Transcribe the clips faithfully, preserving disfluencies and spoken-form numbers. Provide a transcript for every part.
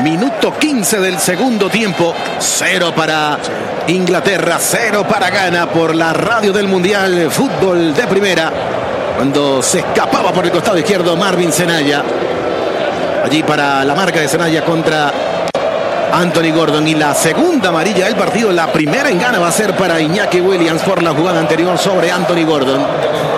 minuto quince del segundo tiempo. Cero para Inglaterra, cero para Ghana por la radio del Mundial Fútbol de Primera. Cuando se escapaba por el costado izquierdo Marvin Zenaya. Allí para la marca de Zenaya contra Anthony Gordon. Y la segunda amarilla del partido, la primera en Ghana, va a ser para Iñaki Williams por la jugada anterior sobre Anthony Gordon.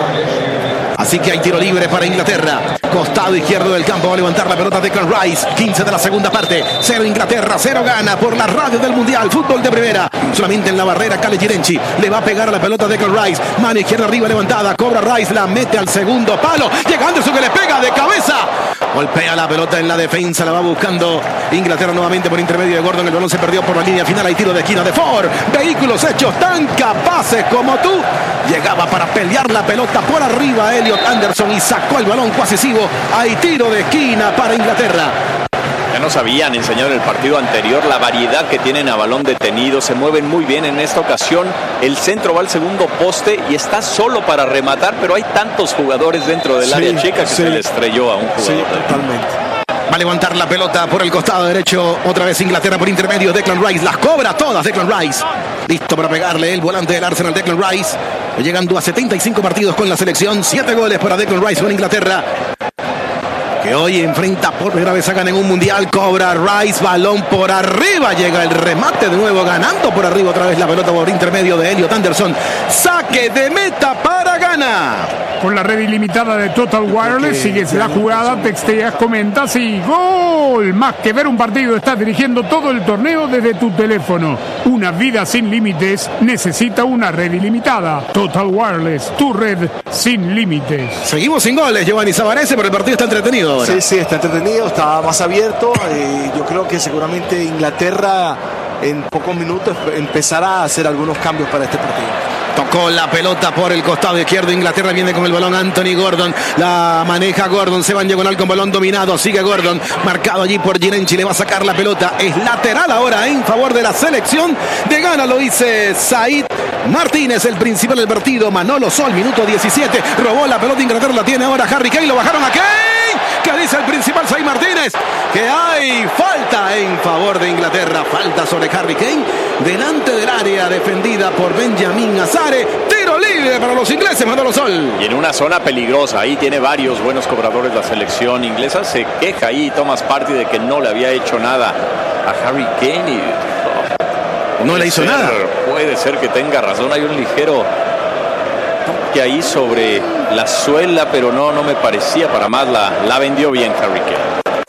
Así que hay tiro libre para Inglaterra. Costado izquierdo del campo va a levantar la pelota Declan Rice. quince de la segunda parte. Cero Inglaterra, cero Ghana por la radio del Mundial Fútbol de Primera. Solamente en la barrera Kale Girenchi. Le va a pegar a la pelota Declan Rice. Mano izquierda arriba levantada. Cobra Rice, la mete al segundo palo. Llega Anderson que le pega de cabeza. Golpea la pelota en la defensa. La va buscando Inglaterra nuevamente por intermedio de Gordon. El balón se perdió por la línea final. Hay tiro de esquina de Ford. Vehículos hechos tan capaces como tú. Llegaba para pelear la pelota por arriba Elliot Anderson y sacó el balón cohesivo. Hay tiro de esquina para Inglaterra. Ya nos habían enseñado en el partido anterior la variedad que tienen a balón detenido. Se mueven muy bien en esta ocasión. El centro va al segundo poste y está solo para rematar, pero hay tantos jugadores dentro del sí, área chica que sí. se le estrelló a un jugador. Sí, totalmente. Va a levantar la pelota por el costado derecho. Otra vez Inglaterra por intermedio. Declan Rice las cobra todas. Declan Rice listo para pegarle el volante del Arsenal. Declan Rice llegando a setenta y cinco partidos con la selección. siete goles para Declan Rice con Inglaterra, que hoy enfrenta por primera vez a Ghana en un mundial. Cobra Rice, balón por arriba. Llega el remate de nuevo, ganando por arriba otra vez la pelota por intermedio de Elliot Anderson. Saque de meta para Ghana. Con la red ilimitada de Total Wireless, okay. Sigues la jugada, texteas, comentas y ¡gol! Más que ver un partido, estás dirigiendo todo el torneo desde tu teléfono. Una vida sin límites necesita una red ilimitada. Total Wireless, tu red sin límites. Seguimos sin goles, Giovanni Savarese, pero el partido está entretenido ahora. Sí, sí, está entretenido, está más abierto. Eh, yo creo que seguramente Inglaterra en pocos minutos empezará a hacer algunos cambios para este partido. Tocó la pelota por el costado izquierdo. Inglaterra viene con el balón. Anthony Gordon la maneja Gordon. Se van diagonal con balón dominado. Sigue Gordon, marcado allí por Girenchi. Le va a sacar la pelota. Es lateral ahora en favor de la selección de Ghana. Lo dice Said Martínez, el principal del partido. Manolo Sol, minuto diecisiete. Robó la pelota. Inglaterra la tiene ahora Harry Kane. Lo bajaron a Kane. ¿Qué dice el principal Said Martínez? Que hay falta en favor de Inglaterra. Falta sobre Harry Kane. Delante del área defendida por Benjamin Azare. Tiro libre para los ingleses, Manolo Sol. Y en una zona peligrosa. Ahí tiene varios buenos cobradores la selección inglesa. Se queja ahí Thomas Partey de que no le había hecho nada a Harry Kane. Y, oh, no le hizo ser, nada. Puede ser que tenga razón. Hay un ligero toque ahí sobre la suela, pero no, no me parecía para más. La, la vendió bien Harry Kane.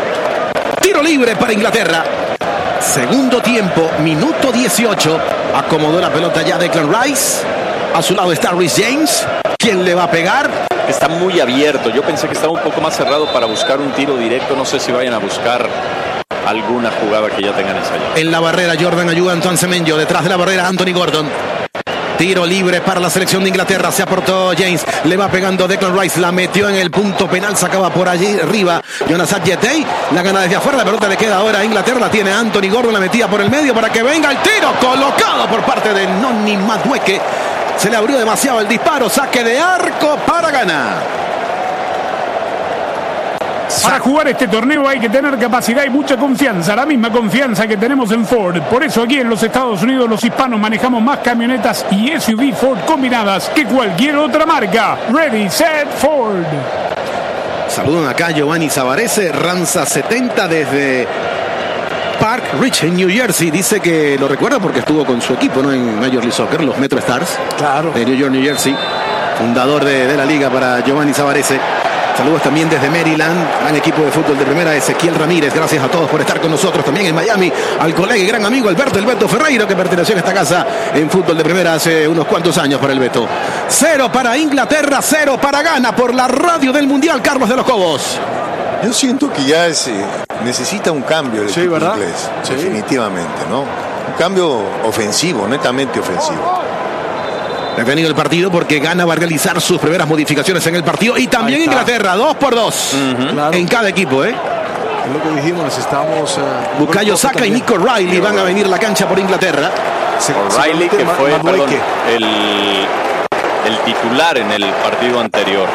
Tiro libre para Inglaterra. Segundo tiempo, minuto dieciocho. Acomodó la pelota ya Declan Rice. A su lado está Reece James. ¿Quién le va a pegar? Está muy abierto. Yo pensé que estaba un poco más cerrado para buscar un tiro directo. No sé si vayan a buscar alguna jugada que ya tengan ensayada. En la barrera Jordan ayuda a Antoine Semenyo. Detrás de la barrera Anthony Gordon. Tiro libre para la selección de Inglaterra. Se aportó James. Le va pegando Declan Rice. La metió en el punto penal. Sacaba por allí arriba Jonas Adjetey. La gana desde afuera. La pelota le queda ahora a Inglaterra. La tiene Anthony Gordon. La metía por el medio para que venga el tiro. Colocado por parte de Noni Madueke. Se le abrió demasiado el disparo. Saque de arco para Ghana. Para jugar este torneo hay que tener capacidad y mucha confianza, la misma confianza que tenemos en Ford. Por eso aquí en los Estados Unidos los hispanos manejamos más camionetas y S U V Ford combinadas que cualquier otra marca. Ready, set, Ford. Saludan acá Giovanni Savarese, Ranza setenta desde Park Ridge en New Jersey. Dice que lo recuerda porque estuvo con su equipo, ¿no?, en Major League Soccer, los Metro Stars. Claro. De New York, New Jersey. Fundador de, de la liga para Giovanni Savarese. Saludos también desde Maryland, gran equipo de fútbol de primera, Ezequiel Ramírez. Gracias a todos por estar con nosotros. También en Miami, al colega y gran amigo Alberto, el Beto Ferreiro, que perteneció a esta casa en fútbol de primera hace unos cuantos años para el Beto. Cero para Inglaterra, cero para Ghana por la radio del Mundial, Carlos de los Cobos. Yo siento que ya es, eh, necesita un cambio el sí, equipo ¿verdad? inglés, sí. definitivamente, ¿no? Un cambio ofensivo, netamente ofensivo. Detenido el partido porque Ghana va a realizar sus primeras modificaciones en el partido. Y también Inglaterra, dos por dos. Uh-huh. Claro. En cada equipo, ¿eh? Es lo que dijimos, necesitamos... Uh, Bukayo Saka y Nico Riley van a venir a la cancha por Inglaterra. Riley, que fue perdón, el, el titular en el partido anterior.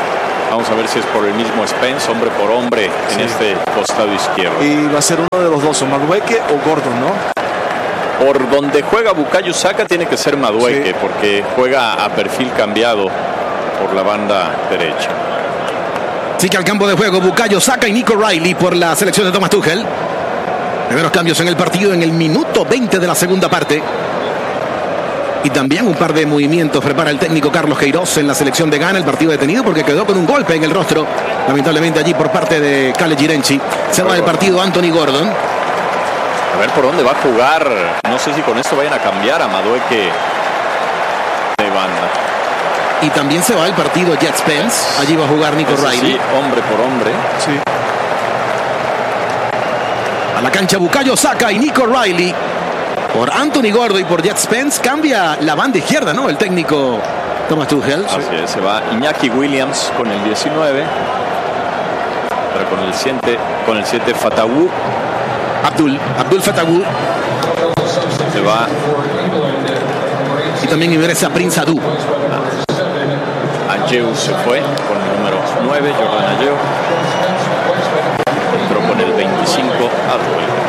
Vamos a ver si es por el mismo Spence, hombre por hombre, en sí. este costado izquierdo. Y va a ser uno de los dos, o Madueke o Gordon, ¿no? Por donde juega Bukayo Saka tiene que ser Madueke, sí. porque juega a perfil cambiado por la banda derecha. Sí que al campo de juego Bukayo Saka y Nico Riley por la selección de Thomas Tuchel. Primeros cambios en el partido en el minuto veinte de la segunda parte. Y también un par de movimientos prepara el técnico Carlos Queiroz en la selección de Ghana. El partido detenido porque quedó con un golpe en el rostro, lamentablemente allí por parte de Kale Girenchi. Se va del partido Anthony Gordon. A ver por dónde va a jugar. No sé si con esto vayan a cambiar a Madueke de banda. Y también se va el partido Jet Spence. Allí va a jugar Nico Ese Riley. Sí, hombre por hombre. Sí. A la cancha Bukayo Saka y Nico Riley. Por Anthony Gordon y por Jet Spence cambia la banda izquierda, ¿no? El técnico Thomas Tuchel. Así es, se va Iñaki Williams con el diecinueve. Pero con el siete, con el siete Fatawu. Abdul, Abdul Fatawu. Se va. Y también ingresa Prince Adu. Ayew se fue con el número nueve, Jordan Ayew. Entró con el veinticinco, Adu.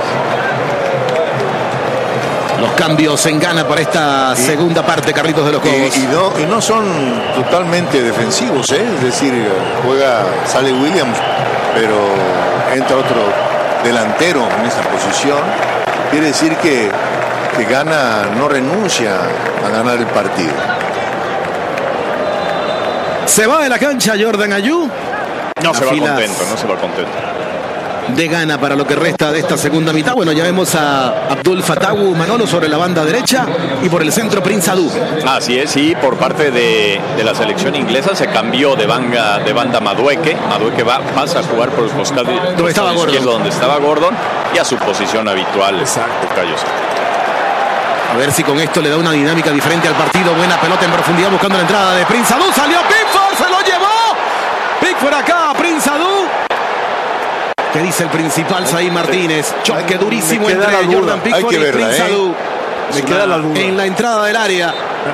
Los cambios en Ghana para esta y, segunda parte, Carlitos de los Cobos. Y, y, no, y no son totalmente defensivos, ¿eh? Es decir, juega, sale Williams, pero entra otro delantero en esa posición. Quiere decir que, que Ghana no renuncia a ganar el partido. Se va de la cancha Jordan Ayew. No se va contento, no se va contento. De Ghana para lo que resta de esta segunda mitad. Bueno, ya vemos a Abdul Fatawu Manolo sobre la banda derecha y por el centro Prince Adu. Así es, y por parte de, de la selección inglesa se cambió de banda, de banda Madueke. Madueke va, pasa a jugar por el costado, donde estaba izquierdo, Gordon. donde estaba Gordon y a su posición habitual. Exacto. A ver si con esto le da una dinámica diferente al partido. Buena pelota en profundidad buscando la entrada de Prince Adu. Salió Pickford, se lo llevó. Pickford acá, Prince Adu. ¿Qué dice el principal Zaid Martínez? Choque durísimo entre Jordan Pickford y Prince Adu. Me queda la duda. En la entrada del área.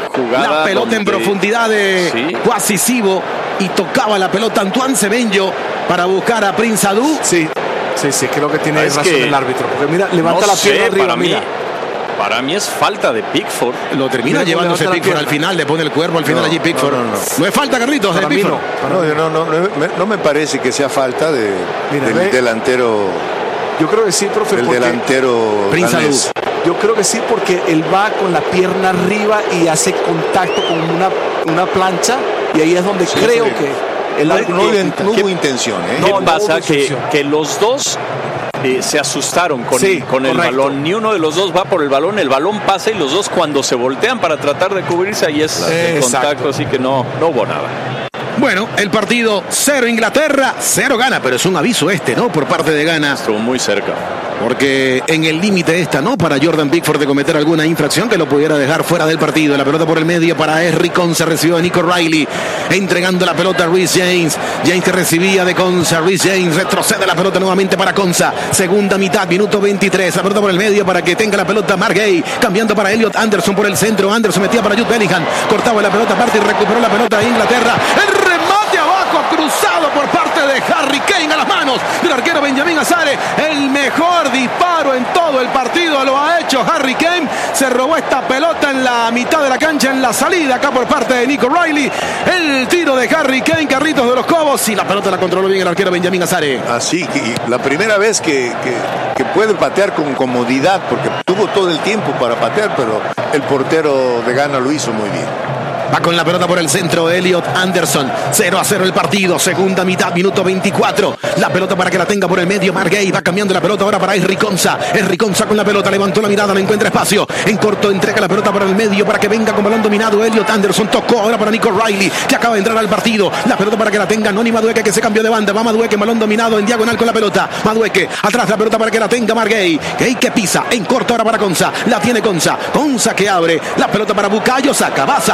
La pelota donde... en profundidad de sí. Kwasi Sibo. Y tocaba la pelota Antoine Semenyo para buscar a Prince Adu. Sí, sí, sí, creo que tiene razón que... el árbitro. Porque mira, levanta no la pierna sé, arriba, para mira. Mí, para mí es falta de Pickford. Lo termina mira, llevándose Pickford al final, le pone el cuerpo al final no, allí Pickford. No, no, no. no es falta, Carlitos, de Pickford. No, no, no, no, me, no me parece que sea falta de, mira, del ve. delantero. Yo creo que sí, profe. El delantero Prince Adu. Yo creo que sí, porque él va con la pierna arriba y hace contacto con una, una plancha. Y ahí es donde sí, creo sí. que el árbitro no, no, no hubo intención. ¿eh? ¿Qué no, pasa? No que, que los dos eh, se asustaron con, sí, con el balón. Ni uno de los dos va por el balón. El balón pasa y los dos cuando se voltean para tratar de cubrirse, ahí es el contacto. Así que no, no hubo nada. Bueno, el partido cero Inglaterra, cero Ghana, pero es un aviso este, ¿no? Por parte de Ghana. Estuvo muy cerca. Porque en el límite esta, ¿no? Para Jordan Pickford de cometer alguna infracción que lo pudiera dejar fuera del partido. La pelota por el medio para Henry Conza, recibió a Nico Riley, entregando la pelota a Reece James. James que recibía de Conza, Reece James retrocede la pelota nuevamente para Conza. Segunda mitad, minuto veintitrés. La pelota por el medio para que tenga la pelota Mark Gay, cambiando para Elliot Anderson por el centro. Anderson metía para Jude Bellingham, cortaba la pelota aparte y recuperó la pelota de Inglaterra. El remate abajo, cruzado por parte de Harry Kane a las manos del arquero Benjamín Azare. El mejor disparo en todo el partido lo ha hecho Harry Kane. Se robó esta pelota en la mitad de la cancha, en la salida acá por parte de Nico Riley. El tiro de Harry Kane, Carritos de los Cobos, y la pelota la controló bien el arquero Benjamín Azare. Así que la primera vez que, que, que puede patear con comodidad, porque tuvo todo el tiempo para patear, pero el portero de Ghana lo hizo muy bien. Va con la pelota por el centro Elliot Anderson. cero a cero el partido. Segunda mitad, minuto veinticuatro. La pelota para que la tenga por el medio Mark Gay. Va cambiando la pelota ahora para Henry Conza. Henry Conza con la pelota. Levantó la mirada, no encuentra espacio. En corto entrega la pelota para el medio para que venga con balón dominado Elliot Anderson. Tocó ahora para Nico Riley, que acaba de entrar al partido. La pelota para que la tenga Noni Madueke, que se cambió de banda. Va Madueke, balón dominado en diagonal con la pelota. Madueke, atrás la pelota para que la tenga Mark Gay. Gay que pisa. En corto ahora para Conza. La tiene Conza. Conza que abre. La pelota para Bukayo Saka. Va Saka. Sigue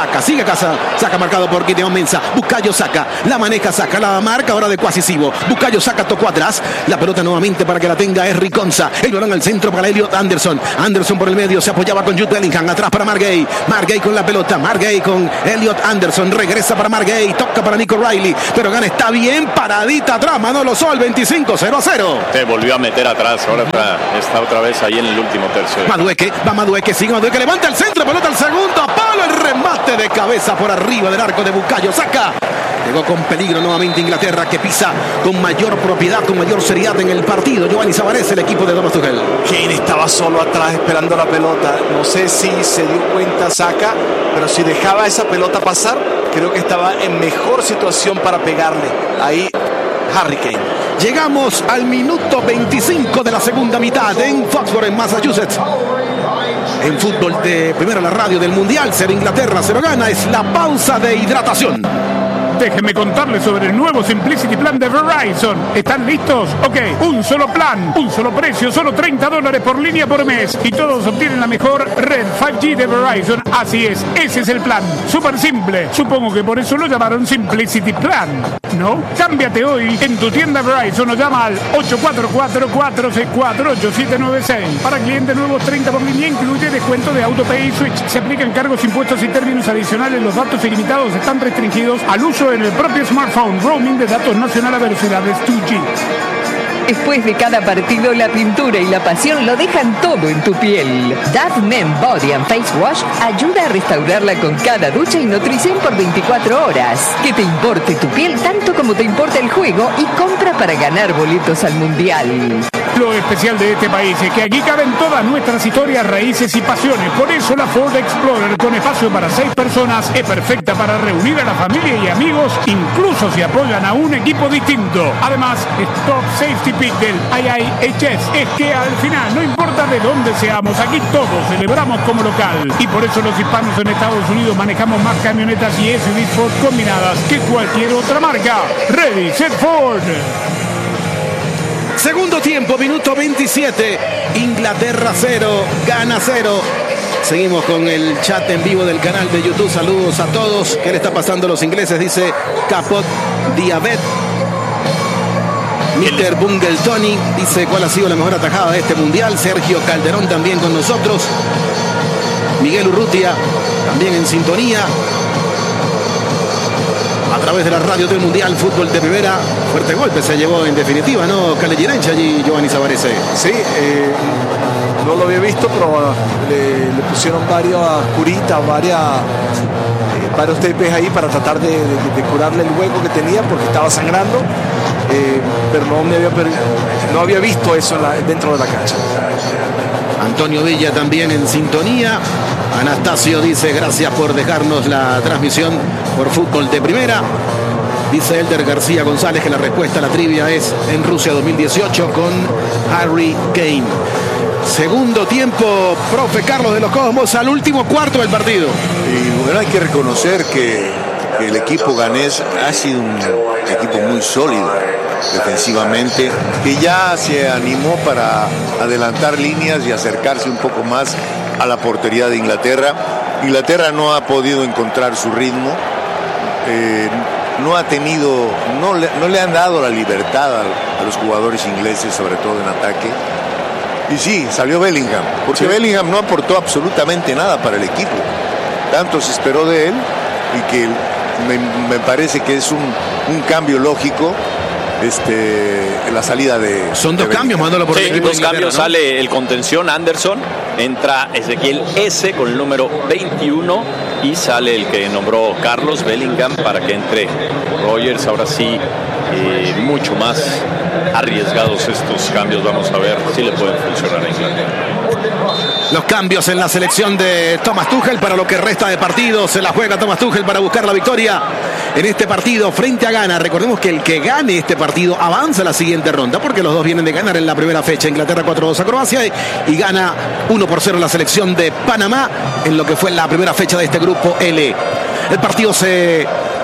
Saca, saca marcado por Gideon Mensah. Bukayo Saka, la maneja, saca la marca ahora de Quasisivo. Bukayo Saka tocó atrás. La pelota nuevamente para que la tenga Henry Konsa. El balón al centro para Elliot Anderson. Anderson por el medio, se apoyaba con Jude Bellingham. Atrás para Margay. Margay con la pelota. Margay con Elliot Anderson. Regresa para Margay. Toca para Nico Riley. Pero Gana está bien paradita atrás. Manolo Sol, veinticinco, cero a cero. Se volvió a meter atrás. Ahora está, está otra vez ahí en el último tercio. Madueque, va Madueque, sigue Madueque. Levanta el centro, pelota al segundo palo. El remate de cabeza por arriba del arco de Bukayo Saka. Llegó con peligro nuevamente Inglaterra, que pisa con mayor propiedad, con mayor seriedad en el partido. Giovanni Savarez, el equipo de Thomas Tuchel. Kane estaba solo atrás esperando la pelota. No sé si se dio cuenta Saka, pero si dejaba esa pelota pasar, creo que estaba en mejor situación para pegarle. Ahí Harry Kane. Llegamos al minuto veinticinco de la segunda mitad en Foxborough, en Massachusetts. En fútbol de primera la radio del Mundial, cero Inglaterra, cero Ghana. Es la pausa de hidratación. Déjenme contarles sobre el nuevo Simplicity Plan de Verizon. ¿Están listos? Ok, un solo plan, un solo precio, solo treinta dólares por línea por mes. Y todos obtienen la mejor red cinco G de Verizon. Así es, ese es el plan. Súper simple. Supongo que por eso lo llamaron Simplicity Plan, ¿no? Cámbiate hoy en tu tienda Verizon o llama al ocho cuatro cuatro, cuatro seis cuatro, ocho siete nueve seis. Para clientes nuevos, treinta por línea, incluye descuento de AutoPay y Switch. Se aplican cargos, impuestos y términos adicionales. Los datos ilimitados están restringidos al uso en el propio smartphone. Roaming de datos nacional a velocidades dos G. Después de cada partido, la pintura y la pasión lo dejan todo en tu piel. Dove Men Body and Face Wash ayuda a restaurarla con cada ducha y nutrición por veinticuatro horas. Que te importe tu piel tanto como te importa el juego y compra para ganar boletos al Mundial. Lo especial de este país es que aquí caben todas nuestras historias, raíces y pasiones. Por eso la Ford Explorer, con espacio para seis personas, es perfecta para reunir a la familia y amigos, incluso si apoyan a un equipo distinto. Además, es Top Safety Pick del I I H S. Es que al final, no importa de dónde seamos, aquí todos celebramos como local. Y por eso los hispanos en Estados Unidos manejamos más camionetas y S U Vs Ford combinadas que cualquier otra marca. Ready, set Ford. Segundo tiempo, minuto veintisiete. Inglaterra cero, Ghana cero. Seguimos con el chat en vivo del canal de YouTube. Saludos a todos. ¿Qué le está pasando a los ingleses? Dice Capot Diabet. mister Bungle Tony dice cuál ha sido la mejor atajada de este mundial. Sergio Calderón también con nosotros. Miguel Urrutia también en sintonía. A través de la radio del Mundial, fútbol de primera. Fuerte golpe se llevó en definitiva, ¿no? Cale Girencha allí, Giovanni Savarese. Sí, eh, no lo había visto, pero le, le pusieron varias curitas, varias, eh, varios tepes ahí para tratar de, de, de curarle el hueco que tenía porque estaba sangrando. Eh, pero no, me había, no había visto eso en la, dentro de la cancha. Antonio Villa también en sintonía. Anastasio dice gracias por dejarnos la transmisión por fútbol de primera. Dice Elder García González que la respuesta a la trivia es en Rusia dos mil dieciocho con Harry Kane. Segundo tiempo, profe Carlos de los Cosmos, al último cuarto del partido. Y bueno, hay que reconocer que, que el equipo ganés ha sido un equipo muy sólido defensivamente, que ya se animó para adelantar líneas y acercarse un poco más a la portería de Inglaterra. Inglaterra no ha podido encontrar su ritmo, eh, no ha tenido, no le, no le han dado la libertad a, a los jugadores ingleses, sobre todo en ataque. Y sí, salió Bellingham, porque sí. Bellingham no aportó absolutamente nada para el equipo. Tanto se esperó de él y que me, me parece que es un, un cambio lógico. Este, la salida de... Son dos de cambios, Manolo, por sí, el equipo dos cambios, ¿no? Sale el contención Anderson, entra Ezequiel S con el número veintiuno y sale el que nombró Carlos Bellingham para que entre Rogers. Ahora sí, eh, mucho más arriesgados estos cambios. Vamos a ver si le pueden funcionar a Inglaterra. Los cambios en la selección de Thomas Tuchel para lo que resta de partido. Se la juega Thomas Tuchel para buscar la victoria en este partido frente a Ghana. Recordemos que el que gane este partido avanza a la siguiente ronda, porque los dos vienen de ganar en la primera fecha. Inglaterra cuatro dos a Croacia y gana uno por cero la selección de Panamá en lo que fue la primera fecha de este grupo L. El partido se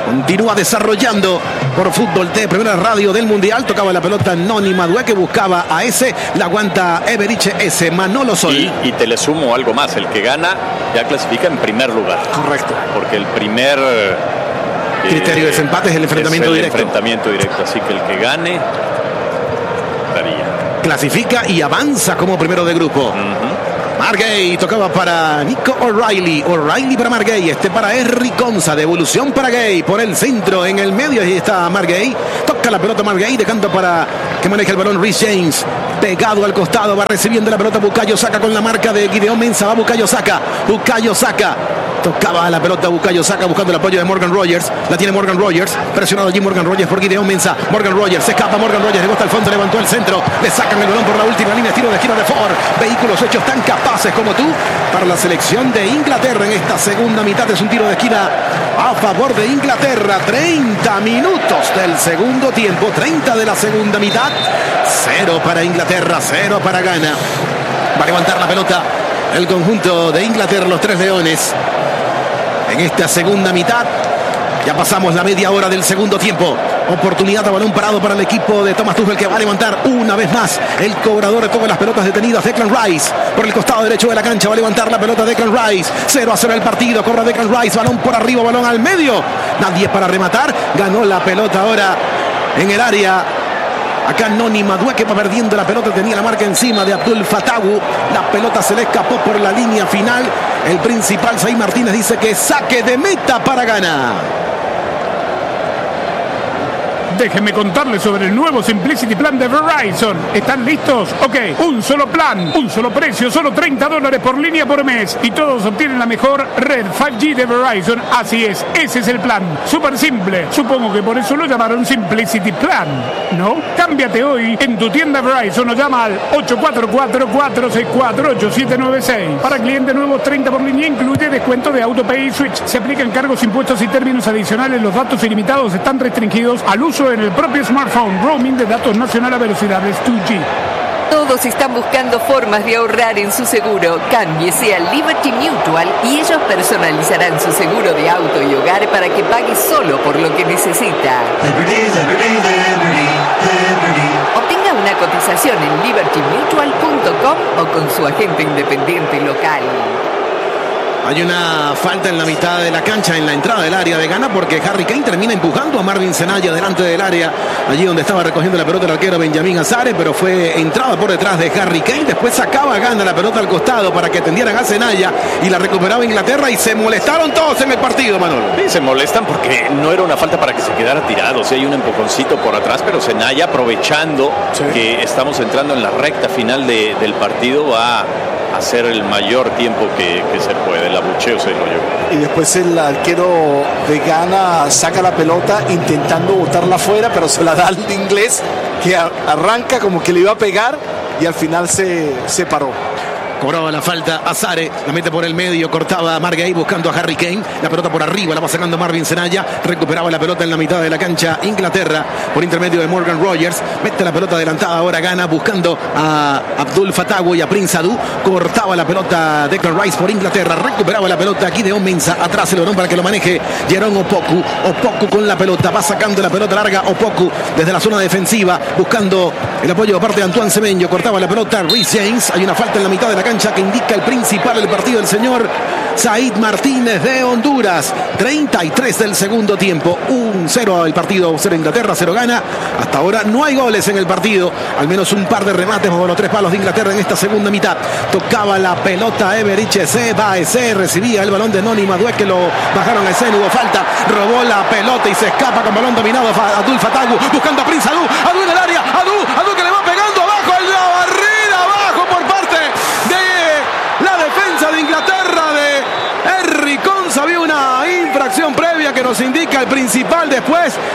Continúa desarrollando por Fútbol de Primera Radio del Mundial. Tocaba la pelota Noni Madueke, que buscaba a ese. La aguanta Everich S. Manolo Sol. Y, y te le sumo algo más. El que gana ya clasifica en primer lugar. Correcto. Porque el primer eh, criterio de desempate es el enfrentamiento es el directo. enfrentamiento directo. Así que el que gane estaría. Clasifica y avanza como primero de grupo. Uh-huh. Margay tocaba para Nico O'Reilly. O'Reilly para Margay. Este para Henry Conza. Devolución para Gay. Por el centro, en el medio. Ahí está Margay. Toca la pelota Margay. Dejando para que maneja el balón Reece James. Pegado al costado. Va recibiendo la pelota Bukayo Saka con la marca de Gideon Mensah. Va Bukayo Saka. Bukayo Saka. Tocaba la pelota Bukayo Saka buscando el apoyo de Morgan Rogers. La tiene Morgan Rogers. Presionado allí Morgan Rogers por Gideon Mensah. Morgan Rogers. Se escapa Morgan Rogers. Llegó hasta el fondo. Levantó el centro. Le sacan el balón por la última línea. Tiro de esquina de Ford. Vehículos hechos tan capaces como tú para la selección de Inglaterra en esta segunda mitad. Es un tiro de esquina a favor de Inglaterra. treinta minutos del segundo tiempo. treinta de la segunda mitad. Cero para Inglaterra. Cero para Ghana. Va a levantar la pelota el conjunto de Inglaterra. Los Tres Leones. En esta segunda mitad, ya pasamos la media hora del segundo tiempo. Oportunidad a balón parado para el equipo de Thomas Tuchel, que va a levantar una vez más el cobrador de todas las pelotas detenidas. Declan Rice por el costado derecho de la cancha. Va a levantar la pelota Declan Rice. cero a cero el partido. Cobra Declan Rice. Balón por arriba, balón al medio. Nadie para rematar. Ganó la pelota ahora en el área. Acá Noni Madueke va perdiendo la pelota. Tenía la marca encima de Abdul Fatawu. La pelota se le escapó por la línea final. El principal, Zaid Martínez, dice que saque de meta para Ghana. Déjenme contarles sobre el nuevo Simplicity Plan de Verizon. ¿Están listos? Ok, un solo plan, un solo precio, solo treinta dólares por línea por mes. Y todos obtienen la mejor red cinco G de Verizon. Así es, ese es el plan. Súper simple. Supongo que por eso lo llamaron Simplicity Plan, ¿no? Cámbiate hoy en tu tienda Verizon o llama al ocho cuatro cuatro, cuatro seis cuatro, ocho siete nueve seis. Para clientes nuevos, treinta por línea, incluye descuento de AutoPay y Switch. Se aplican cargos, impuestos y términos adicionales. Los datos ilimitados están restringidos al uso en el propio smartphone. Roaming de datos nacional a velocidades dos G. Todos están buscando formas de ahorrar en su seguro. Cámbiese a Liberty Mutual y ellos personalizarán su seguro de auto y hogar para que pague solo por lo que necesita. Liberty, liberty, liberty, liberty. Obtenga una cotización en liberty mutual punto com o con su agente independiente local. Hay una falta en la mitad de la cancha, en la entrada del área de Ghana, porque Harry Kane termina empujando a Marvin Senaya delante del área, allí donde estaba recogiendo la pelota el arquero Benjamín Azare, pero fue entrada por detrás de Harry Kane. Después sacaba a Ghana la pelota al costado para que tendieran a Senaya y la recuperaba Inglaterra, y se molestaron todos en el partido, Manolo. Sí, se molestan porque no era una falta para que se quedara tirado. Sí, hay un empujoncito por atrás, pero Senaya, aprovechando sí. que estamos entrando en la recta final de, del partido, va a hacer el mayor tiempo que, que se puede. El abucheo se lo llevó. Y después el arquero de Ghana saca la pelota intentando botarla afuera, pero se la da al inglés, que arranca como que le iba a pegar y al final se, se paró. Cobraba la falta Azare, la mete por el medio, cortaba a Margay buscando a Harry Kane, la pelota por arriba, la va sacando Marvin Senaya, recuperaba la pelota en la mitad de la cancha Inglaterra por intermedio de Morgan Rogers, mete la pelota adelantada ahora Ghana buscando a Abdul Fatawu y a Prince Adu, cortaba la pelota Declan Rice por Inglaterra, recuperaba la pelota aquí de Mensah, atrás el balón para que lo maneje Jerome Opoku, Opoku con la pelota, va sacando la pelota larga Opoku desde la zona defensiva, buscando el apoyo de parte de Antoine Semenyo, cortaba la pelota Reece James, hay una falta en la mitad de la cancha que indica el principal del partido, el señor Zaid Martínez de Honduras. Treinta y tres del segundo tiempo, un cero el partido, cero Inglaterra, cero Ghana. Hasta ahora no hay goles en el partido, al menos un par de remates bajo los tres palos de Inglaterra en esta segunda mitad. Tocaba la pelota Everich S. Baese, recibía el balón de Noni Madueke, que lo bajaron a escena, hubo falta, robó la pelota y se escapa con balón dominado Abdul Fatawu, buscando a Prince Adu, Adu en el área, Adu, Adu que le va pegando abajo, el la barrida abajo por parte de la defensa de Inglaterra de Henry Conza. Había una infracción previa que nos indica el principal. Después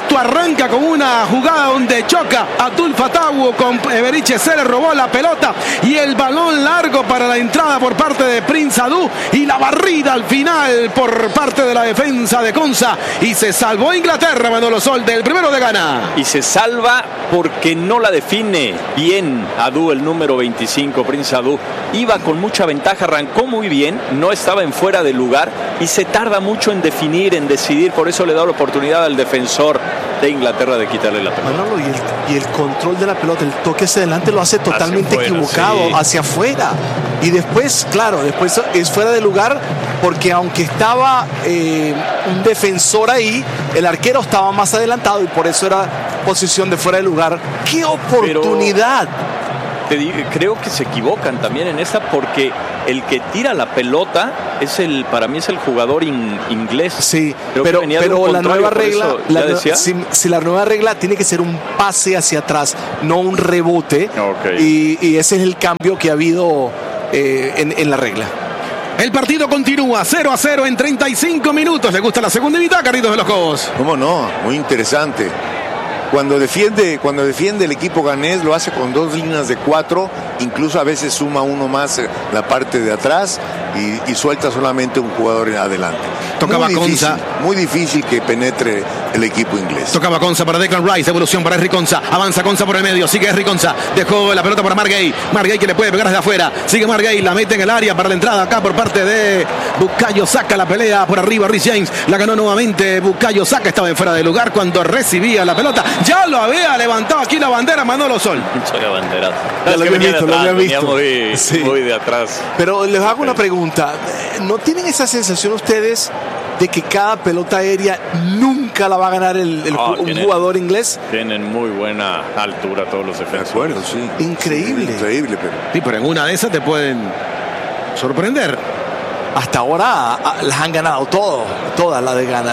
Esto arranca con una jugada donde choca Abdul Fatawu con Eberiche, se le robó la pelota y el balón largo para la entrada por parte de Prince Adu y la barrida al final por parte de la defensa de Konsa y se salvó Inglaterra, Manolo Sol, del primero de Ghana. Y se salva porque no la define bien Adu, el número veinticinco, Prince Adu. Iba con mucha ventaja, arrancó muy bien, no estaba en fuera de lugar y se tarda mucho en definir, en decidir, por eso le da la oportunidad al defensor de Inglaterra de quitarle la pelota. Manolo, y, el, y el control de la pelota, el toque hacia adelante lo hace totalmente Hacia afuera, equivocado, sí. hacia afuera. Y después, claro, después es fuera de lugar porque aunque estaba eh, un defensor ahí, el arquero estaba más adelantado y por eso era posición de fuera de lugar. ¡Qué oportunidad! Pero te digo, creo que se equivocan también en esta porque el que tira la pelota es el, para mí es el jugador in, inglés. Sí, Creo pero, que venía de pero un la contrario, nueva por regla, eso la ya nue- decía. si, si la nueva regla tiene que ser un pase hacia atrás, no un rebote. Ok. Y, y ese es el cambio que ha habido eh, en, en la regla. El partido continúa cero a cero en treinta y cinco minutos. ¿Le gusta la segunda mitad, Carlitos de los Cobos? ¿Cómo no? Muy interesante. Cuando defiende, cuando defiende el equipo ganés lo hace con dos líneas de cuatro, incluso a veces suma uno más eh, la parte de atrás y, y suelta solamente un jugador en adelante. Tocaba muy difícil, Konsa. muy difícil que penetre el equipo inglés. Tocaba Konsa para Declan Rice, evolución para Henry Konsa, avanza Konsa por el medio, sigue Henry Konsa, dejó la pelota para Margay, Margay que le puede pegar desde afuera, sigue Margay, la mete en el área para la entrada acá por parte de Bukayo Saka, la pelea por arriba, Rhys James, la ganó nuevamente Bukayo Saka, estaba en fuera de lugar cuando recibía la pelota, ya lo había levantado aquí la bandera Manolo Sol. Mucha bandera. Ya lo había visto, lo había visto. Muy, Sí. muy de atrás. Pero les hago una pregunta. ¿No tienen esa sensación ustedes de que cada pelota aérea nunca la va a ganar el, el Ah, ju- un tienen- jugador inglés? Tienen muy buena altura todos los De defensores. acuerdo, sí. Increíble. Sí, increíble, pero Sí, pero en una de esas te pueden sorprender. Hasta ahora ah, las han ganado todo, todas las de Ghana.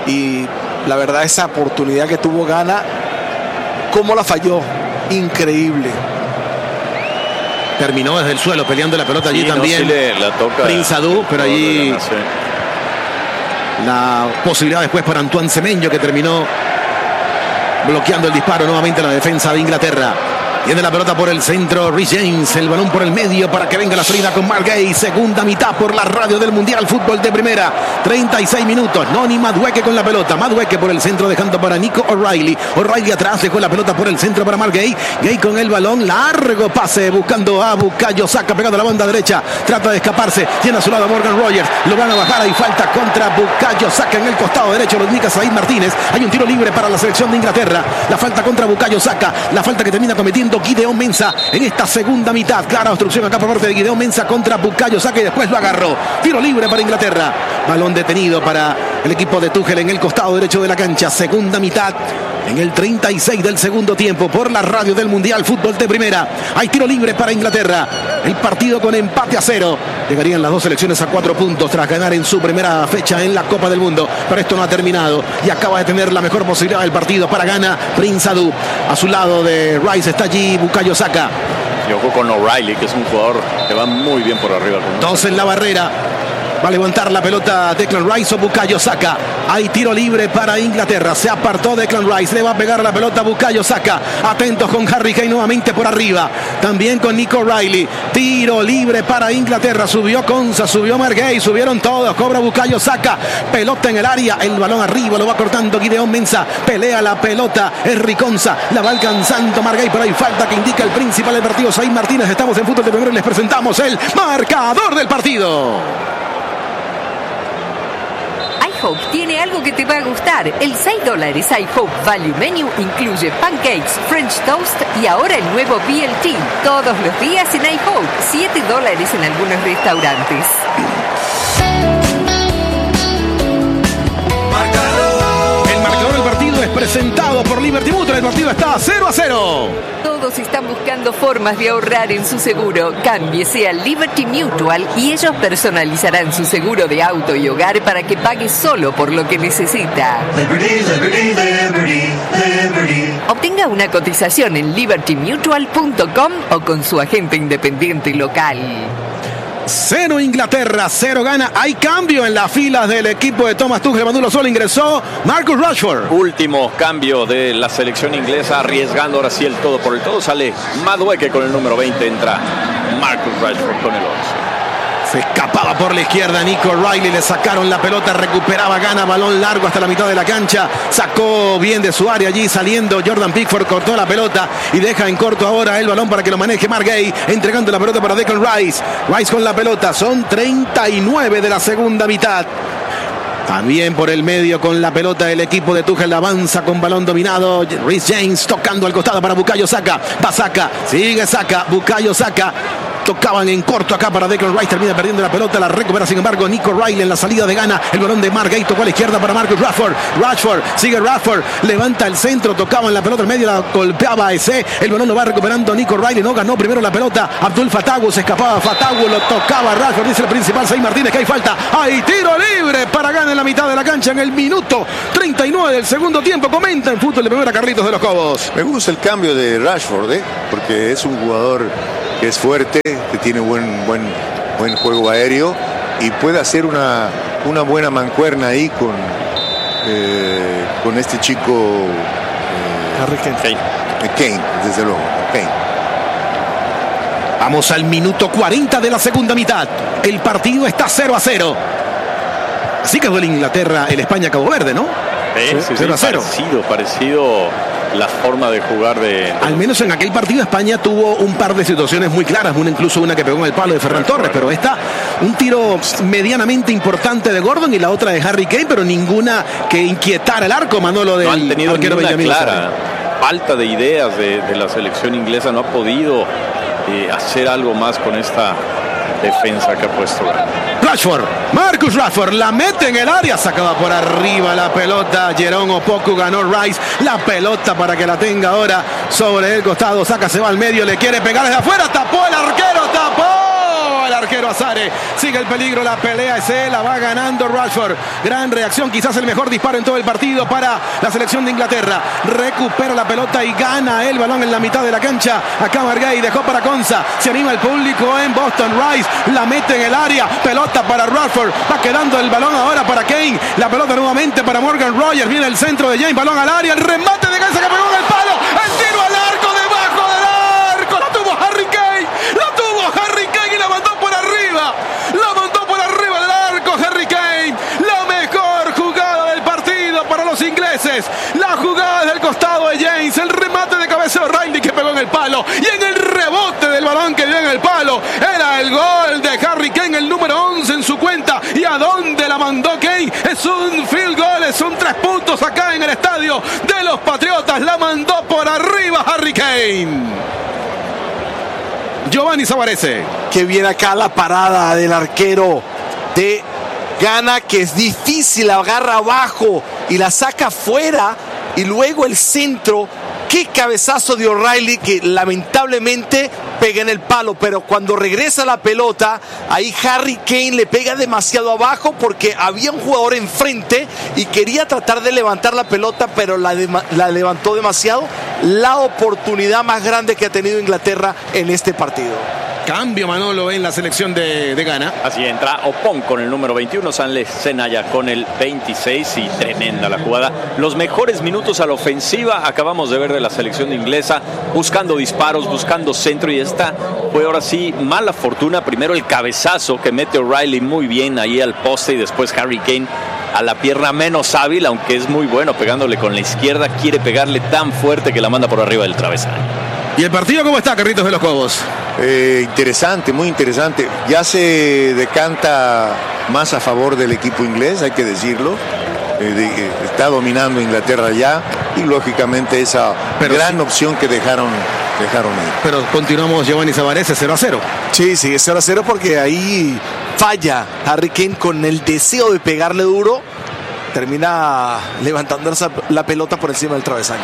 Y la verdad, esa oportunidad que tuvo Ghana, ¿cómo la falló? Increíble. Terminó desde el suelo peleando la pelota allí Sí, no, también. sí le- la toca Prince Adu, pero el jugador de allí Ghana, sí. la posibilidad después para Antoine Semenyo que terminó bloqueando el disparo nuevamente la defensa de Inglaterra. Tiene la pelota por el centro Rhys James, el balón por el medio para que venga la salida con Margay. Segunda mitad por la radio del Mundial Fútbol de Primera. treinta y seis minutos. Noni Madueke con la pelota. Madueke por el centro dejando para Nico O'Reilly. O'Reilly atrás dejó la pelota por el centro para Margay. Gay con el balón. Largo pase buscando a Bukayo Saka pegando a la banda derecha. Trata de escaparse. Tiene a su lado a Morgan Rogers. Lo van a bajar. Hay falta contra Bukayo Saka en el costado derecho. Lo indica Said Martínez. Hay un tiro libre para la selección de Inglaterra. La falta contra Bukayo Saka. La falta que termina cometiendo Gideon Mensah en esta segunda mitad. Clara obstrucción acá por parte de Gideon Mensah contra Bukayo Saka y después lo agarró. Tiro libre para Inglaterra. Balón detenido para el equipo de Tuchel en el costado derecho de la cancha. Segunda mitad en el treinta y seis del segundo tiempo por la radio del Mundial Fútbol de Primera. Hay tiro libre para Inglaterra. El partido con empate a cero. Llegarían las dos selecciones a cuatro puntos tras ganar en su primera fecha en la Copa del Mundo. Pero esto no ha terminado y acaba de tener la mejor posibilidad del partido para Ghana. Prince Adu. A su lado de Rice está allí Bukayo Saka. Y ojo con O'Reilly, que es un jugador que va muy bien por arriba. Dos en la barrera. Va a levantar la pelota Declan Rice o Bukayo Saka. Hay tiro libre para Inglaterra. Se apartó Declan Rice. Le va a pegar la pelota Bukayo Saka. Atentos con Harry Kane nuevamente por arriba. También con Nico O'Reilly. Tiro libre para Inglaterra. Subió Konsa, subió Margay. Subieron todos. Cobra Bukayo Saka. Pelota en el área. El balón arriba. Lo va cortando Gideon Mensah. Pelea la pelota. Henry Konsa. La va alcanzando Margay. Pero hay falta que indica el principal del partido. Said Martínez. Estamos en Fútbol de Primera y les presentamos el marcador del partido. iHope tiene algo que te va a gustar. El seis dólares iHope Value Menu incluye pancakes, French toast y ahora el nuevo B L T. Todos los días en iHope. siete dólares en algunos restaurantes. El marcador del partido es presentado por Liberty Mutual. El partido está cero a cero. Todos están buscando formas de ahorrar en su seguro. Cámbiese a Liberty Mutual y ellos personalizarán su seguro de auto y hogar para que pague solo por lo que necesita. Liberty, liberty, liberty, liberty. Obtenga una cotización en liberty mutual punto com o con su agente independiente local. Cero Inglaterra, cero Ghana. Hay cambio en las filas del equipo de Thomas Tuchel. Mandulo solo ingresó Marcus Rashford. Último cambio de la selección inglesa, arriesgando ahora sí el todo por el todo. Sale Madueke con el número veinte, entra Marcus Rashford con el once. Se escapaba por la izquierda Nico Riley, le sacaron la pelota, recuperaba Ghana, balón largo hasta la mitad de la cancha, sacó bien de su área allí saliendo Jordan Pickford, cortó la pelota y deja en corto ahora el balón para que lo maneje Mark Gay, entregando la pelota para Declan Rice. Rice con la pelota, son treinta y nueve de la segunda mitad. También por el medio con la pelota el equipo de Tuchel avanza con balón dominado. Reece James tocando al costado para Bukayo Saka. Va Saka, sigue Saka, Bukayo Saka. Tocaban en corto acá para Declan Rice, termina perdiendo la pelota, la recupera sin embargo Nico Riley en la salida de Ghana, el balón de Mark Gay tocó a la izquierda para Marcus Rashford, Rashford, sigue Rashford, levanta el centro, tocaba en la pelota en medio, la golpeaba a ese, el balón lo va recuperando Nico Riley, no ganó primero la pelota, Abdul Fatawu, se escapaba Fatawu, lo tocaba Rashford, dice el principal Seis Martínez que hay falta, hay tiro libre para Ghana en la mitad de la cancha en el minuto treinta y nueve del segundo tiempo, comenta en Fútbol de Primera Carlitos de los Cobos. Me gusta el cambio de Rashford, ¿eh? Porque es un jugador que es fuerte, que tiene buen, buen, buen juego aéreo y puede hacer una, una buena mancuerna ahí con, eh, con este chico eh, Harry Kane. Kane, desde luego, Kane. Vamos al minuto cuarenta de la segunda mitad. El partido está cero a cero. Así que duele Inglaterra, el España-Cabo Verde, ¿no? Sí, sí, cero a cero. Parecido, parecido la forma de jugar de... Al menos en aquel partido España tuvo un par de situaciones muy claras, una incluso una que pegó en el palo de Ferran Torres, pero esta, un tiro medianamente importante de Gordon y la otra de Harry Kane, pero ninguna que inquietara el arco, Manolo, del no han tenido arquero ninguna Benjamín clara. Lozano. Falta de ideas de, de la selección inglesa, no ha podido eh, hacer algo más con esta defensa que ha puesto. Rashford, Marcus Rashford, la mete en el área, sacaba por arriba la pelota, Jerome Opoku, ganó Rice, la pelota para que la tenga ahora sobre el costado, Saka se va al medio, le quiere pegar desde afuera, tapó el arquero, tapó el arquero Azare, sigue el peligro, la pelea es él, la va ganando Rashford, gran reacción, quizás el mejor disparo en todo el partido para la selección de Inglaterra, recupera la pelota y gana el balón en la mitad de la cancha, acá Margay dejó para Konsa, se anima el público en Boston, Rice la mete en el área, pelota para Rashford, va quedando el balón ahora para Kane, la pelota nuevamente para Morgan Rogers, viene el centro de James, balón al área, el remate de Gansa que pegó en el palo, el tiro al arco, debajo del arco, la tuvo Harry Kane, la tuvo Harry Kane y la mandó por arriba, la mandó por arriba del arco Harry Kane, la mejor jugada del partido para los ingleses, la jugada del costado de James, el remate de cabeceo de Riley que pegó en el palo y en el rebote del balón que dio en el palo, era el gol de Harry Kane, el número once en su cuenta, y a dónde la mandó Kane, es un field goal, son tres puntos acá en el estadio de los Patriotas, la mandó por arriba Harry Kane. Giovanni Savarese. Que viene acá la parada del arquero de Ghana, que es difícil, la agarra abajo y la saca fuera, y luego el centro. Qué cabezazo de O'Reilly que lamentablemente pega en el palo, pero cuando regresa la pelota, ahí Harry Kane le pega demasiado abajo porque había un jugador enfrente y quería tratar de levantar la pelota, pero la, de, la levantó demasiado. La oportunidad más grande que ha tenido Inglaterra en este partido. Cambio, Manolo, en la selección de, de Ghana. Así entra Opon con el número veintiuno, Sanle Senaya con el veintiséis y tremenda la jugada. Los mejores minutos a la ofensiva acabamos de ver de la selección inglesa, buscando disparos, buscando centro, y esta fue ahora sí mala fortuna. Primero el cabezazo que mete O'Reilly muy bien ahí al poste, y después Harry Kane a la pierna menos hábil, aunque es muy bueno pegándole con la izquierda, quiere pegarle tan fuerte que la manda por arriba del travesaño. ¿Y el partido cómo está, Carlitos de los Cobos? Eh, interesante, muy interesante. Ya se decanta más a favor del equipo inglés, hay que decirlo. Eh, de, eh, está dominando Inglaterra ya, y lógicamente esa Pero gran sí. opción que dejaron, dejaron ahí. Pero continuamos, Giovanni Savarese, cero a cero. Sí, sí, cero a cero porque ahí falla Harry Kane con el deseo de pegarle duro. Termina levantando esa- la pelota por encima del travesaño.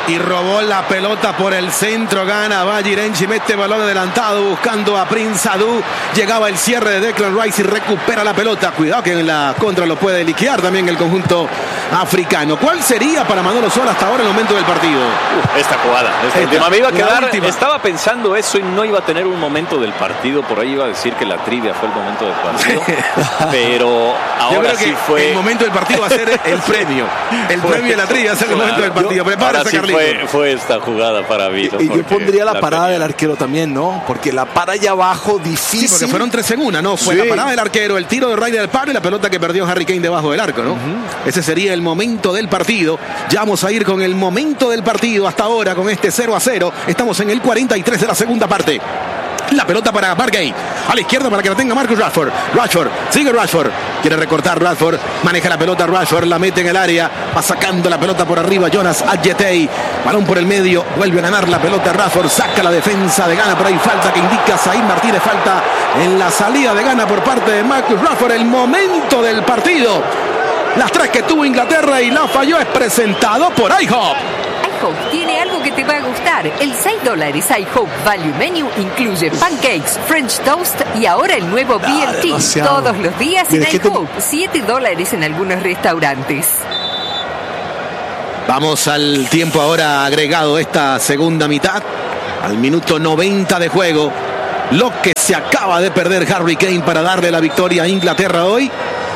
Y robó la pelota por el centro, gana va Girenchi, mete balón adelantado buscando a Prince Adu. Llegaba el cierre de Declan Rice y recupera la pelota. Cuidado que en la contra lo puede liquidar también el conjunto africano. ¿Cuál sería para Manolo Sola hasta ahora el momento del partido? Uh, esta jugada, esta, esta última. Me iba a quedar, última. Estaba pensando eso y no iba a tener un momento del partido. Por ahí iba a decir que la trivia fue el momento del partido. Pero ahora Yo creo sí que fue. el momento del partido va a ser el premio. El Fue, premio de la trivia va a ser el claro, momento del partido. Prepárate, sí Carlitos. fue, fue esta jugada para mí. Y yo pondría la, la parada tenía. del arquero también, ¿no? Porque la para allá abajo, difícil. Sí, porque fueron tres en una, ¿no? Fue Sí. la parada del arquero, el tiro de Ryder del palo y la pelota que perdió Harry Kane debajo del arco, ¿no? Uh-huh. Ese sería el momento del partido. Ya vamos a ir con el momento del partido hasta ahora con este cero a cero. Estamos en el cuarenta y tres de la segunda parte. La pelota para Margay. A la izquierda para que la tenga Marcus Rashford. Rashford, sigue Rashford. Quiere recortar Rashford. Maneja la pelota Rashford. La mete en el área. Va sacando la pelota por arriba Jonas Adjetey. Balón por el medio. Vuelve a ganar la pelota Rashford. Saca la defensa de Ghana. Pero hay falta que indica Zayn Martínez. Falta en la salida de Ghana por parte de Marcus Rashford. El momento del partido. Las tres que tuvo Inglaterra y la falló es presentado por iHop. iHop tiene algo que te va a gustar. El seis dólares iHop Value Menu incluye pancakes, French toast y ahora el nuevo B L T. demasiado. Todos los días en Mira, ¿qué te- iHop. siete dólares en algunos restaurantes. Vamos al tiempo ahora agregado esta segunda mitad. Al minuto noventa de juego. Lo que se acaba de perder Harry Kane para darle la victoria a Inglaterra hoy.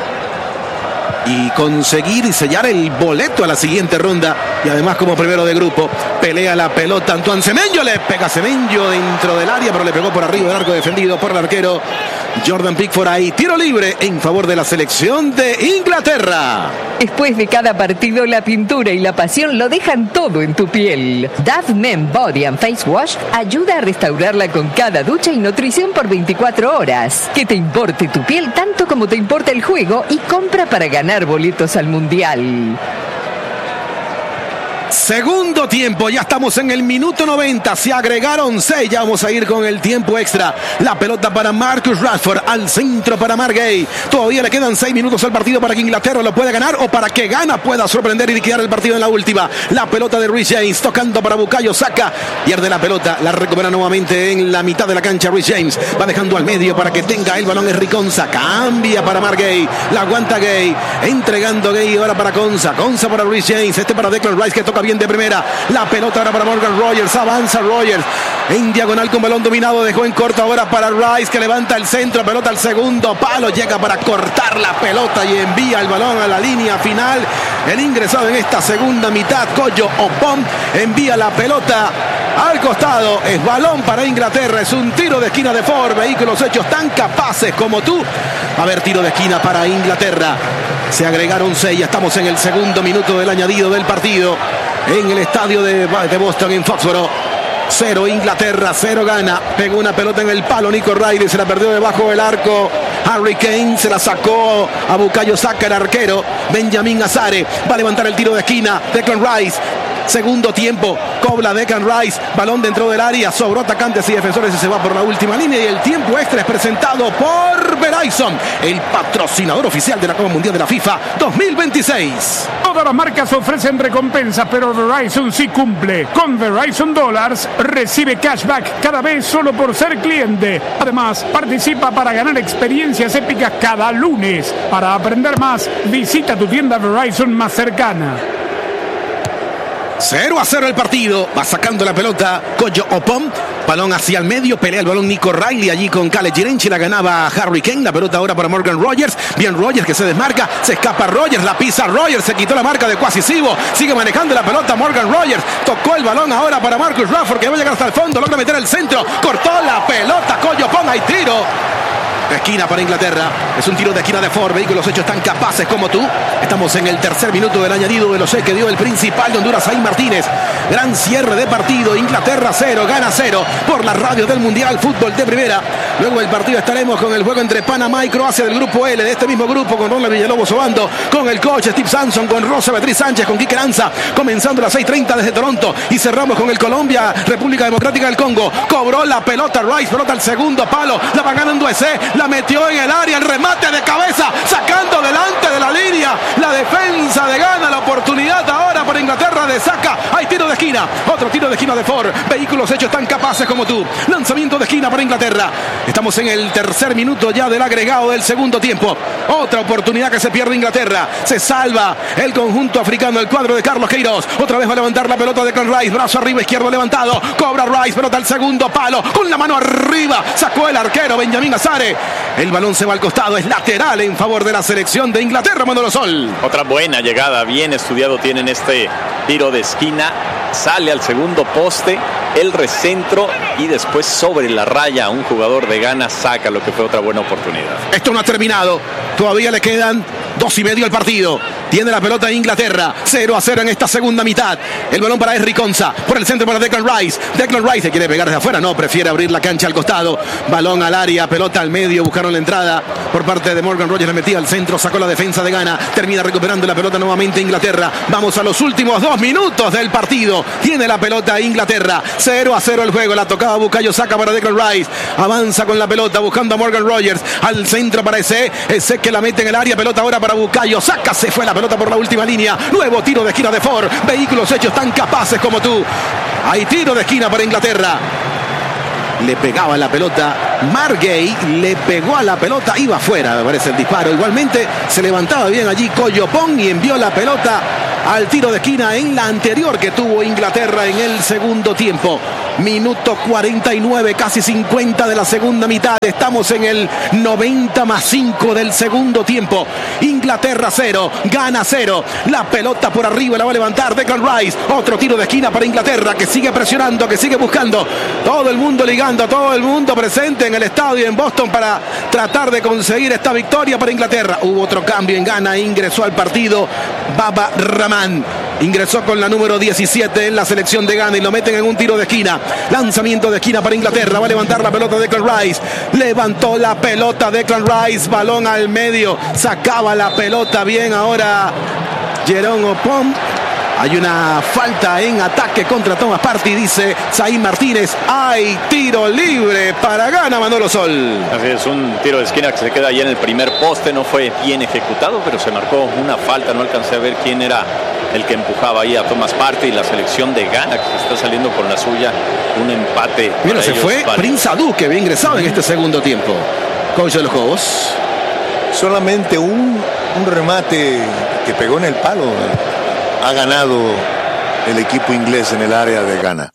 Y conseguir y sellar el boleto a la siguiente ronda. Y además como primero de grupo. Pelea la pelota Antoine Semenyo. Le pega Semenyo dentro del área. Pero le pegó por arriba del arco defendido por el arquero Jordan Pickford. Ahí tiro libre en favor de la selección de Inglaterra. Después de cada partido, la pintura y la pasión lo dejan todo en tu piel. Dove Men Body and Face Wash ayuda a restaurarla con cada ducha y nutrición por veinticuatro horas. Que te importe tu piel tanto como te importa el juego y compra para ganar boletos al Mundial. Segundo tiempo, ya estamos en el minuto noventa, se agregaron seis, ya vamos a ir con el tiempo extra. La pelota para Marcus Rashford, al centro para Margay. Todavía le quedan seis minutos al partido para que Inglaterra lo pueda ganar o para que Ghana pueda sorprender y liquidar el partido en la última. La pelota de Reece James, tocando para Bukayo Saka, pierde la pelota, la recupera nuevamente en la mitad de la cancha Reece James, va dejando al medio para que tenga el balón Henry Konsa, cambia para Margay, la aguanta Gay, entregando Gay ahora para Konsa, Konsa para Reece James, este para Declan Rice que toca bien de primera, la pelota ahora para Morgan Rogers, avanza Rogers en diagonal con balón dominado, dejó en corto ahora para Rice que levanta el centro, pelota al segundo palo, llega para cortar la pelota y envía el balón a la línea final. El ingresado en esta segunda mitad, Kojo Opom, envía la pelota al costado, es balón para Inglaterra, es un tiro de esquina de Ford, vehículos hechos tan capaces como tú. A ver, tiro de esquina para Inglaterra. Se agregaron seis, ya estamos en el segundo minuto del añadido del partido en el estadio de, de Boston en Foxboro. Cero Inglaterra, cero Ghana. Pegó una pelota en el palo Nico Riley, se la perdió debajo del arco Harry Kane, se la sacó a Bukayo Saka, el arquero Benjamin Azare, va a levantar el tiro de esquina Declan Rice. Segundo tiempo, cobra Declan Rice, balón dentro del área, sobró atacantes y defensores y se va por la última línea y el tiempo extra es presentado por Verizon, el patrocinador oficial de la Copa Mundial de la FIFA dos mil veintiséis. Todas las marcas ofrecen recompensas, pero Verizon sí cumple. Con Verizon Dollars recibe cashback cada vez solo por ser cliente. Además, participa para ganar experiencias épicas cada lunes. Para aprender más, visita tu tienda Verizon más cercana. cero a cero el partido, va sacando la pelota Kojo Opom, balón hacia el medio, pelea el balón Nico Riley allí con Kale Girenchi, la ganaba Harry Kane, la pelota ahora para Morgan Rogers, bien Rogers que se desmarca, se escapa Rogers, la pisa Rogers, se quitó la marca de Quasisivo, sigue manejando la pelota Morgan Rogers, tocó el balón ahora para Marcus Rashford que va a llegar hasta el fondo, logra meter el centro, cortó la pelota Kojo Opom, hay tiro. Esquina para Inglaterra, es un tiro de esquina de Ford, vehículos hechos tan capaces como tú. Estamos en el tercer minuto del añadido de los seis que dio el principal de Honduras, Zayn Martínez. Gran cierre de partido, Inglaterra cero, Ghana cero, por la radio del Mundial Fútbol de Primera. Luego del partido estaremos con el juego entre Panamá y Croacia del grupo L, de este mismo grupo, con Ronald Villalobos Obando, con el coach Steve Sampson, con Rosa Beatriz Sánchez, con Quique Lanza, comenzando a las seis treinta desde Toronto, y cerramos con el Colombia, República Democrática del Congo. Cobró la pelota Rice, pelota al segundo palo, la va ganando ese, la metió en el área, el remate de cabeza, sacando delante de la línea, la defensa de Ghana, la oportunidad ahora para Inglaterra de saca, hay tiro de esquina, otro tiro de esquina de Ford, vehículos hechos tan capaces como tú, lanzamiento de esquina para Inglaterra. Estamos en el tercer minuto ya del agregado del segundo tiempo. Otra oportunidad que se pierde Inglaterra. Se salva el conjunto africano, el cuadro de Carlos Queiroz. Otra vez va a levantar la pelota de Declan Rice. Brazo arriba, izquierdo levantado. Cobra Rice, pelota al segundo palo. Con la mano arriba. Sacó el arquero Benjamín Azare. El balón se va al costado. Es lateral en favor de la selección de Inglaterra, Manolo Sol. Otra buena llegada. Bien estudiado tienen este tiro de esquina. Sale al segundo poste, el recentro y después sobre la raya un jugador de Ghana saca lo que fue otra buena oportunidad. Esto no ha terminado, todavía le quedan dos y medio al partido. Tiene la pelota Inglaterra, cero a cero en esta segunda mitad. El balón para Henry Konsa, por el centro para Declan Rice. Declan Rice se quiere pegar desde afuera, no, prefiere abrir la cancha al costado. Balón al área, pelota al medio, buscaron la entrada por parte de Morgan Rogers, le metía al centro, sacó la defensa de Ghana, termina recuperando la pelota nuevamente Inglaterra. Vamos a los últimos dos minutos del partido. Tiene la pelota Inglaterra, cero a cero el juego, la tocaba Bukayo Saka para Declan Rice. Avanza con la pelota buscando a Morgan Rogers, al centro para ese, ese que la mete en el área, pelota ahora para Bukayo Saka, se fue la pelota por la última línea. Nuevo tiro de esquina de Ford, vehículos hechos tan capaces como tú. Hay tiro de esquina para Inglaterra. Le pegaba la pelota Margay, le pegó a la pelota, iba afuera, me parece el disparo. Igualmente se levantaba bien allí Coyopón y envió la pelota al tiro de esquina en la anterior que tuvo Inglaterra en el segundo tiempo. Minuto cuarenta y nueve, casi cincuenta de la segunda mitad. Estamos en el noventa más cinco del segundo tiempo. Inglaterra cero, Ghana cero. La pelota por arriba la va a levantar Declan Rice. Otro tiro de esquina para Inglaterra que sigue presionando, que sigue buscando. Todo el mundo ligando, todo el mundo presente en el estadio en Boston para tratar de conseguir esta victoria para Inglaterra. Hubo otro cambio en Ghana, ingresó al partido Baba Rahman. Ingresó con la número diecisiete en la selección de Ghana y lo meten en un tiro de esquina. Lanzamiento de esquina para Inglaterra. Va a levantar la pelota de Declan Rice. Levantó la pelota Declan Rice. Balón al medio. Sacaba la pelota bien ahora Jerome Opon. Hay una falta en ataque contra Thomas Partey, dice Zayn Martínez. Hay tiro libre para Ghana, Manolo Sol. Así es, un tiro de esquina que se queda ahí en el primer poste. No fue bien ejecutado, pero se marcó una falta. No alcancé a ver quién era el que empujaba ahí a Thomas Partey. La selección de Ghana que está saliendo con la suya. Un empate. Mira, se fue vale. Prince Adu, que había ingresado en este segundo tiempo. Coach de los Juegos. Solamente un, un remate que pegó en el palo. Ha ganado el equipo inglés en el área de Ghana.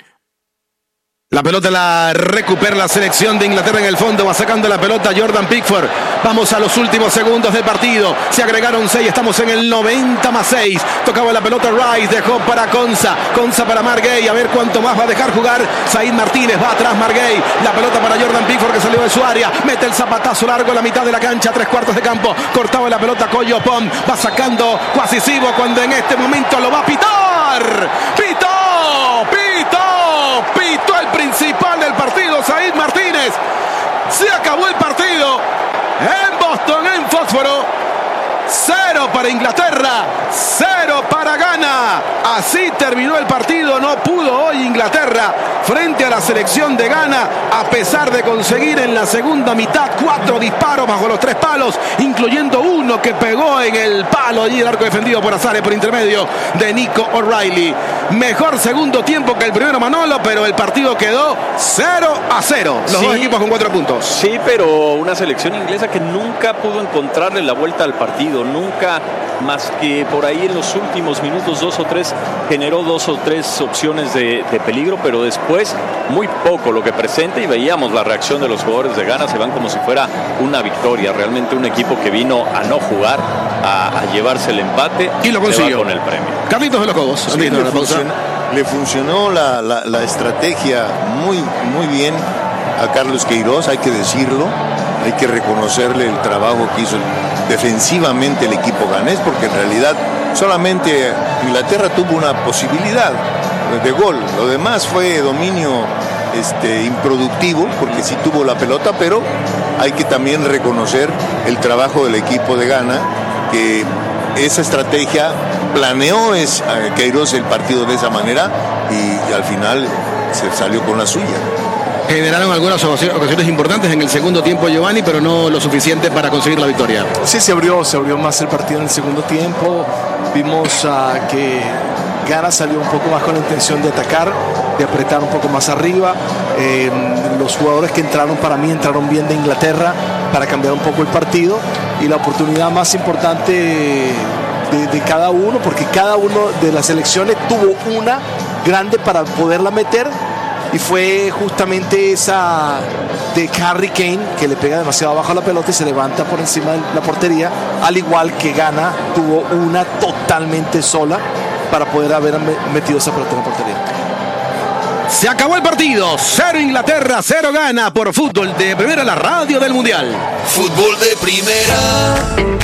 La pelota la recupera la selección de Inglaterra en el fondo. Va sacando la pelota Jordan Pickford. Vamos a los últimos segundos del partido. Se agregaron seis. Estamos en el noventa más seis. Tocaba la pelota Rice. Dejó para Konsa. Konsa para Margay. A ver cuánto más va a dejar jugar Zayn Martínez. Va atrás Margay. La pelota para Jordan Pickford que salió de su área. Mete el zapatazo largo a la mitad de la cancha. Tres cuartos de campo. Cortaba la pelota Coyopón. Va sacando Quasisivo cuando en este momento lo va a pitar. ¡Pitó! ¡Pitó! Pitó el principal del partido, Zayn Martínez. Se acabó el partido en Boston, en Fósforo. Cero para Inglaterra, cero para Ghana. Así terminó el partido. No pudo hoy Inglaterra frente a la selección de Ghana, a pesar de conseguir en la segunda mitad cuatro disparos bajo los tres palos, incluyendo uno que pegó en el palo allí, el arco defendido por Azare por intermedio de Nico O'Reilly. Mejor segundo tiempo que el primero, Manolo, pero el partido quedó cero a cero. Los sí, dos equipos con cuatro puntos. Sí, pero una selección inglesa que nunca pudo encontrarle la vuelta al partido. Nunca, más que por ahí en los últimos minutos, dos o tres, generó dos o tres opciones de, de peligro, pero después muy poco lo que presenta, y veíamos la reacción de los jugadores de Ghana. Se van como si fuera una victoria. Realmente un equipo que vino a no jugar, a, a llevarse el empate y lo consiguió con el premio. Carlitos de los Cobos. Sí, le, funcionó, le funcionó la, la, la estrategia muy, muy bien a Carlos Queiroz, hay que decirlo. Hay que reconocerle el trabajo que hizo defensivamente el equipo ganés, porque en realidad solamente Inglaterra tuvo una posibilidad de gol. Lo demás fue dominio este, improductivo, porque sí tuvo la pelota, pero hay que también reconocer el trabajo del equipo de Ghana, que esa estrategia planeó es, eh, Queiroz el partido de esa manera y, y al final se salió con la suya. Generaron algunas ocasiones importantes en el segundo tiempo, Giovanni, pero no lo suficiente para conseguir la victoria. Sí, se abrió, se abrió más el partido en el segundo tiempo. Vimos uh, que Ghana salió un poco más con la intención de atacar, de apretar un poco más arriba. Eh, los jugadores que entraron, para mí, entraron bien de Inglaterra para cambiar un poco el partido. Y la oportunidad más importante de, de cada uno, porque cada uno de las selecciones tuvo una grande para poderla meter. Y fue justamente esa de Harry Kane, que le pega demasiado abajo a la pelota y se levanta por encima de la portería, al igual que Ghana tuvo una totalmente sola para poder haber metido esa pelota en la portería. Se acabó el partido. Cero Inglaterra, cero Ghana por Fútbol de Primera, la radio del Mundial. Fútbol de Primera.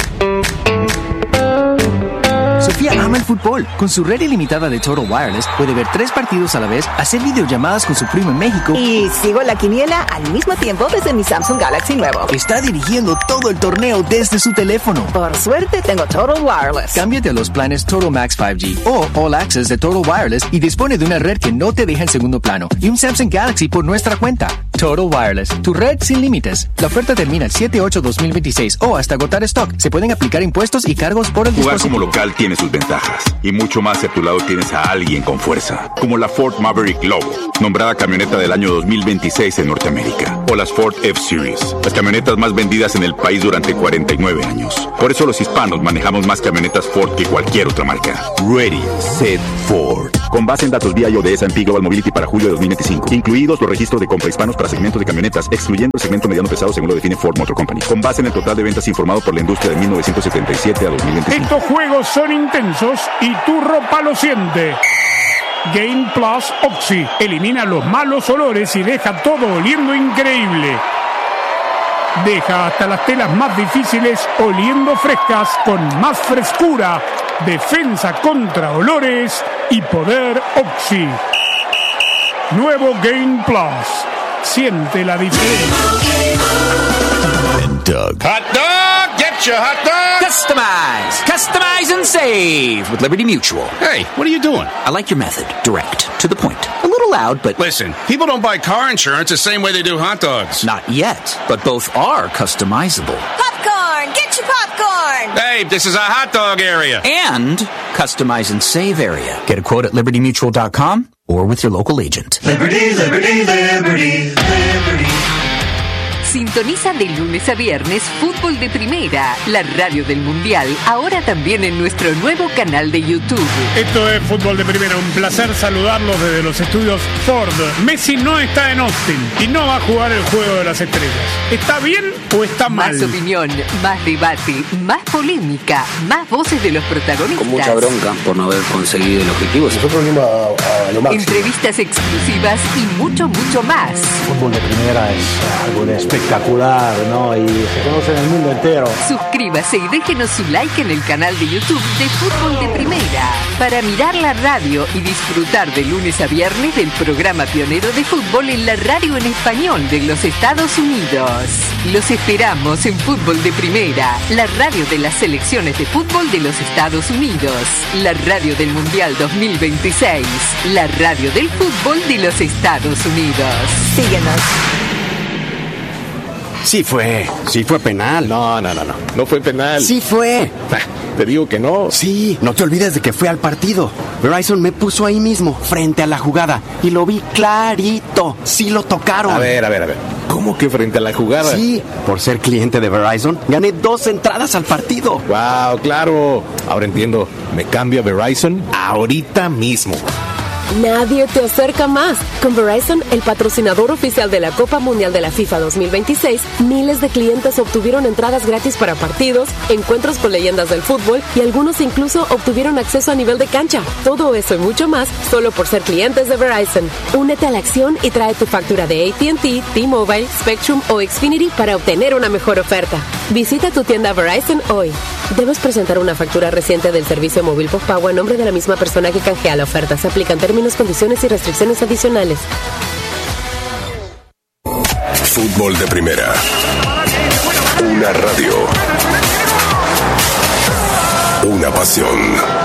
Sofía ama el fútbol. Con su red ilimitada de Total Wireless puede ver tres partidos a la vez, hacer videollamadas con su primo en México y sigo la quiniela al mismo tiempo desde mi Samsung Galaxy nuevo. Está dirigiendo todo el torneo desde su teléfono. Por suerte tengo Total Wireless. Cámbiate a los planes Total Max cinco G o All Access de Total Wireless y dispone de una red que no te deja en segundo plano y un Samsung Galaxy por nuestra cuenta. Total Wireless, tu red sin límites. La oferta termina el siete ocho dos mil veintiséis o hasta agotar stock. Se pueden aplicar impuestos y cargos por el Jugar dispositivo. como local tiene sus ventajas y mucho más si a tu lado tienes a alguien con fuerza, como la Ford Maverick Lobo, nombrada camioneta del año dos mil veintiséis en Norteamérica, o las Ford F-Series, las camionetas más vendidas en el país durante cuarenta y nueve años. Por eso los hispanos manejamos más camionetas Ford que cualquier otra marca. Ready, Set, Ford. Con base en datos V I O de S and P Global Mobility para julio de dos mil veinticinco, incluidos los registros de compra hispanos para segmentos de camionetas, excluyendo el segmento mediano pesado según lo define Ford Motor Company. Con base en el total de ventas informado por la industria de mil novecientos setenta y siete a dos mil veinticinco. Estos juegos son intensos y tu ropa lo siente. Game Plus Oxy elimina los malos olores y deja todo oliendo increíble. Deja hasta las telas más difíciles oliendo frescas con más frescura, defensa contra olores y poder Oxy. Nuevo Game Plus. Siente la diferencia. Doug. Hot dog! Get your hot dog! Customize! Customize and save with Liberty Mutual. Hey, what are you doing? I like your method. Direct. To the point. A little loud, but... Listen, people don't buy car insurance the same way they do hot dogs. Not yet, but both are customizable. Popcorn! Get your popcorn! Hey, this is a hot dog area. And customize and save area. Get a quote at liberty mutual dot com or with your local agent. Liberty, liberty, liberty, liberty. Sintoniza de lunes a viernes Fútbol de Primera, la radio del Mundial, ahora también en nuestro nuevo canal de YouTube. Esto es Fútbol de Primera, un placer saludarlos desde los estudios Ford. Messi no está en Austin y no va a jugar el Juego de las Estrellas. ¿Está bien o está mal? Más opinión, más debate, más polémica, más voces de los protagonistas. Con mucha bronca por no haber conseguido el objetivo. Nosotros venimos a, a lo máximo. Entrevistas exclusivas y mucho, mucho más. Fútbol de Primera es algo de espectacular. espectacular, ¿no? Y se conoce en el mundo entero. Suscríbase y déjenos su like en el canal de YouTube de Fútbol de Primera para mirar la radio y disfrutar de lunes a viernes del programa pionero de fútbol en la radio en español de los Estados Unidos. Los esperamos en Fútbol de Primera, la radio de las selecciones de fútbol de los Estados Unidos, la radio del Mundial dos mil veintiséis, la radio del fútbol de los Estados Unidos. Síguenos. Sí fue, sí fue penal. No, no, no, no, no fue penal. Sí fue. Te digo que no. Sí, no te olvides de que fue al partido. Verizon me puso ahí mismo, frente a la jugada, y lo vi clarito. Sí lo tocaron. A ver, a ver, a ver. ¿Cómo que frente a la jugada? Sí, por ser cliente de Verizon, gané dos entradas al partido. Wow, claro. Ahora entiendo. Me cambio a Verizon ahorita mismo. Nadie te acerca más. Con Verizon, el patrocinador oficial de la Copa Mundial de la FIFA dos mil veintiséis, miles de clientes obtuvieron entradas gratis para partidos, encuentros con leyendas del fútbol y algunos incluso obtuvieron acceso a nivel de cancha. Todo eso y mucho más solo por ser clientes de Verizon. Únete a la acción y trae tu factura de A T and T, T-Mobile, Spectrum o Xfinity para obtener una mejor oferta. Visita tu tienda Verizon hoy. Debes presentar una factura reciente del servicio móvil postpago a nombre de la misma persona que canjea la oferta. Se aplican términos, condiciones y restricciones adicionales. Fútbol de Primera. Una radio. Una pasión.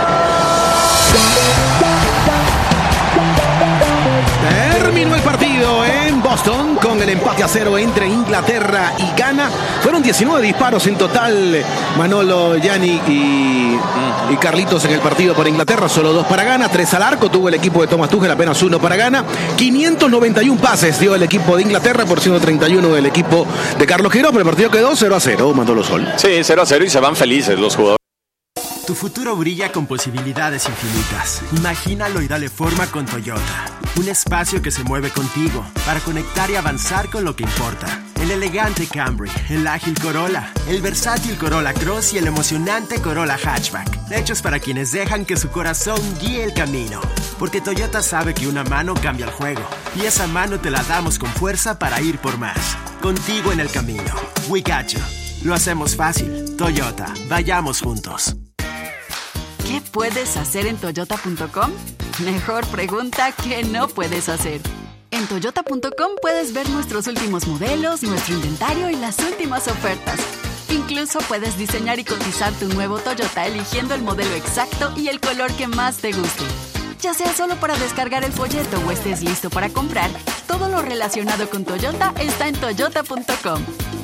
Terminó el partido en Boston con el empate a cero entre Inglaterra y Ghana. Fueron diecinueve disparos en total. Manolo, Gianni y, y Carlitos en el partido por Inglaterra. Solo dos para Ghana, tres al arco. Tuvo el equipo de Thomas Tuchel, apenas uno para Ghana. quinientos noventa y uno pases dio el equipo de Inglaterra por ciento treinta y uno del equipo de Carlos Queiroz. Pero el partido quedó cero a cero, Manolo Sol. Sí, cero a cero y se van felices los jugadores. Tu futuro brilla con posibilidades infinitas. Imagínalo y dale forma con Toyota. Un espacio que se mueve contigo para conectar y avanzar con lo que importa. El elegante Camry, el ágil Corolla, el versátil Corolla Cross y el emocionante Corolla Hatchback. Hechos para quienes dejan que su corazón guíe el camino. Porque Toyota sabe que una mano cambia el juego. Y esa mano te la damos con fuerza para ir por más. Contigo en el camino. We got you. Lo hacemos fácil. Toyota, vayamos juntos. ¿Qué puedes hacer en toyota punto com? Mejor pregunta ¿qué no puedes hacer? En toyota punto com puedes ver nuestros últimos modelos, nuestro inventario y las últimas ofertas. Incluso puedes diseñar y cotizar tu nuevo Toyota eligiendo el modelo exacto y el color que más te guste. Ya sea solo para descargar el folleto o estés listo para comprar, todo lo relacionado con Toyota está en toyota punto com.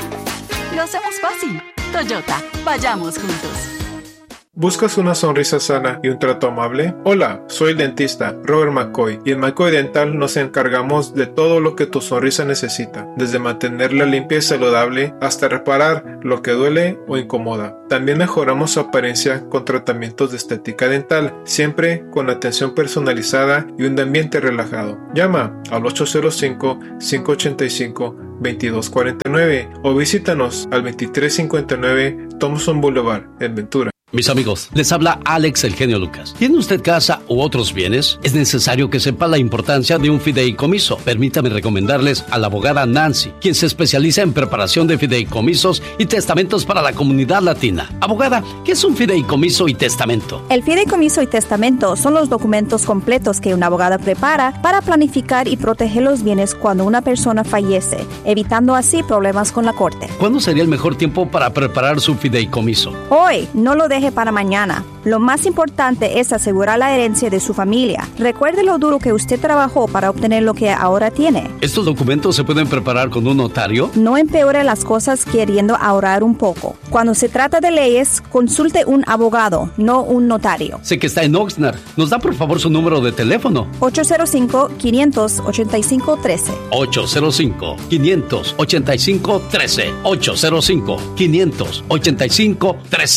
Lo hacemos fácil. Toyota, vayamos juntos. ¿Buscas una sonrisa sana y un trato amable? Hola, soy el dentista Robert McCoy y en McCoy Dental nos encargamos de todo lo que tu sonrisa necesita, desde mantenerla limpia y saludable hasta reparar lo que duele o incomoda. También mejoramos su apariencia con tratamientos de estética dental, siempre con atención personalizada y un ambiente relajado. Llama al ocho cero cinco, cinco ocho cinco, veintidós cuarenta y nueve o visítanos al veintitrés cincuenta y nueve Thompson Boulevard en Ventura. Mis amigos, les habla Alex El Genio Lucas. ¿Tiene usted casa u otros bienes? Es necesario que sepa la importancia de un fideicomiso. Permítame recomendarles a la abogada Nancy, quien se especializa en preparación de fideicomisos y testamentos para la comunidad latina. Abogada, ¿qué es un fideicomiso y testamento? El fideicomiso y testamento son los documentos completos que una abogada prepara para planificar y proteger los bienes cuando una persona fallece, evitando así problemas con la corte. ¿Cuándo sería el mejor tiempo para preparar su fideicomiso? Hoy, no lo deje para mañana. Lo más importante es asegurar la herencia de su familia. Recuerde lo duro que usted trabajó para obtener lo que ahora tiene. ¿Estos documentos se pueden preparar con un notario? No empeore las cosas queriendo ahorrar un poco. Cuando se trata de leyes, consulte un abogado, no un notario. Sé que está en Oxnard. ¿Nos da por favor su número de teléfono? ocho cero cinco, cinco ocho cinco, uno tres. ocho cero cinco, cinco ocho cinco, uno tres. ocho cero cinco, cinco ocho cinco, uno tres.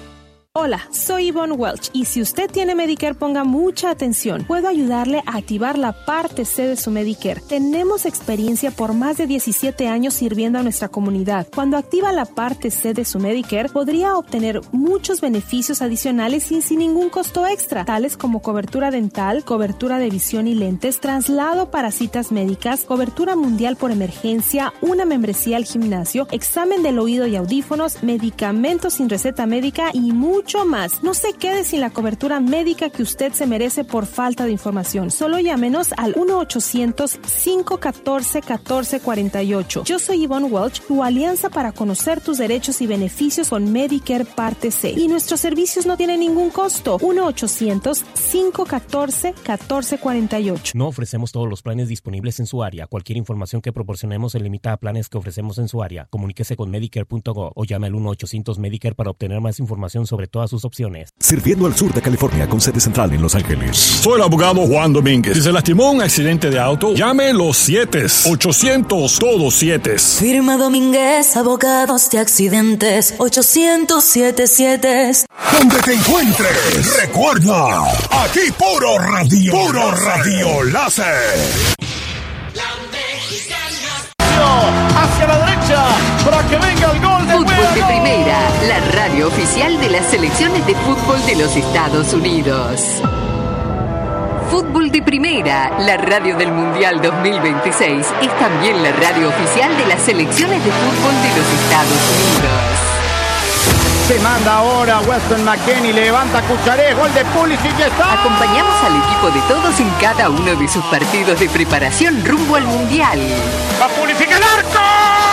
Hola, soy Yvonne Welch y si usted tiene Medicare, ponga mucha atención. Puedo ayudarle a activar la parte C de su Medicare. Tenemos experiencia por más de diecisiete años sirviendo a nuestra comunidad. Cuando activa la parte C de su Medicare, podría obtener muchos beneficios adicionales y sin ningún costo extra, tales como cobertura dental, cobertura de visión y lentes, traslado para citas médicas, cobertura mundial por emergencia, una membresía al gimnasio, examen del oído y audífonos, medicamentos sin receta médica y mucho mucho más. No se quede sin la cobertura médica que usted se merece por falta de información. Solo llámenos al uno ochocientos, cinco uno cuatro, uno cuatro cuatro ocho. Yo soy Yvonne Welch, tu alianza para conocer tus derechos y beneficios con Medicare Parte C. Y nuestros servicios no tienen ningún costo. uno ochocientos, cinco uno cuatro, uno cuatro cuatro ocho. No ofrecemos todos los planes disponibles en su área. Cualquier información que proporcionemos se limita a planes que ofrecemos en su área. Comuníquese con medicare punto gov o llame al uno ochocientos Medicare para obtener más información sobre todas sus opciones. Sirviendo al sur de California con sede central en Los Ángeles. Soy el abogado Juan Domínguez. Si se lastimó un accidente de auto, llame los siete ochocientos, todos siete. Firma Domínguez, abogados de accidentes, ochocientos setenta y siete. Donde te encuentres, recuerda, aquí puro radio, puro radio láser. Hacia la derecha para que venga el gol de Fútbol de Primera, la radio oficial de las selecciones de fútbol de los Estados Unidos. Fútbol de Primera, la radio del Mundial dos mil veintiséis, es también la radio oficial de las selecciones de fútbol de los Estados Unidos. Se manda ahora Weston McKennie, levanta Cucharé, gol de Pulisic, ya está. Acompañamos al equipo de todos en cada uno de sus partidos de preparación rumbo al Mundial. ¡Va Pulisic al arco!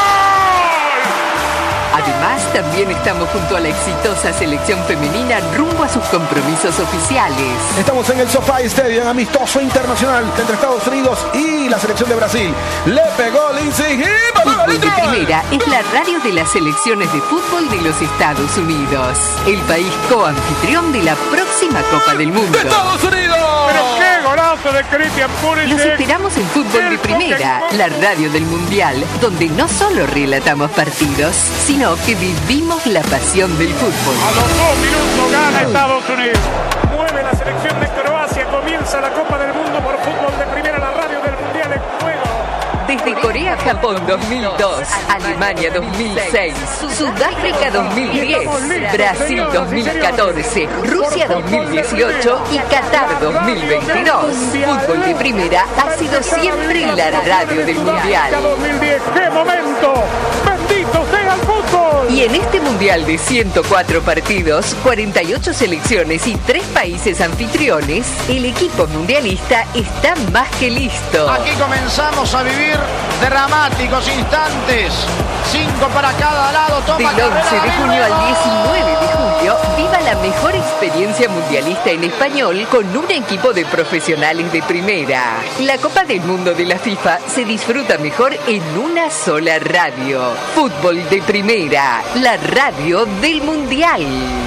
Además, también estamos junto a la exitosa selección femenina rumbo a sus compromisos oficiales. Estamos en el SoFi Stadium, amistoso internacional entre Estados Unidos y la selección de Brasil. Le pegó Lindsay. Fútbol de Primera es la radio de las selecciones de fútbol de los Estados Unidos. El país coanfitrión de la próxima Copa del Mundo. ¡Estados Unidos! ¡Pero qué golazo de Christian Pulisic! Los esperamos en Fútbol de Primera, la radio del Mundial, donde no solo relatamos partidos, sino que vivimos la pasión del fútbol. A los dos minutos gana Estados Unidos. Mueve la selección de Croacia. Comienza la Copa del Mundo por Fútbol de Primera, la radio del Mundial en juego. Desde Corea-Japón dos mil dos, Alemania dos mil seis, Sudáfrica dos mil diez, Brasil dos mil catorce, Rusia dos mil dieciocho y Qatar dos mil veintidós. Fútbol de Primera ha sido siempre la radio del Mundial. dos mil diez, ¡qué momento! ¡Bendito sea el fútbol! Y en este Mundial de ciento cuatro partidos, cuarenta y ocho selecciones y tres países anfitriones, el equipo mundialista está más que listo. Aquí comenzamos a vivir dramáticos instantes. Cinco para cada lado. Toma Del once de junio al diecinueve de julio, viva la mejor experiencia mundialista en español con un equipo de profesionales de primera. La Copa del Mundo de la FIFA se disfruta mejor en una sola radio. Fútbol de Primera, la radio del Mundial.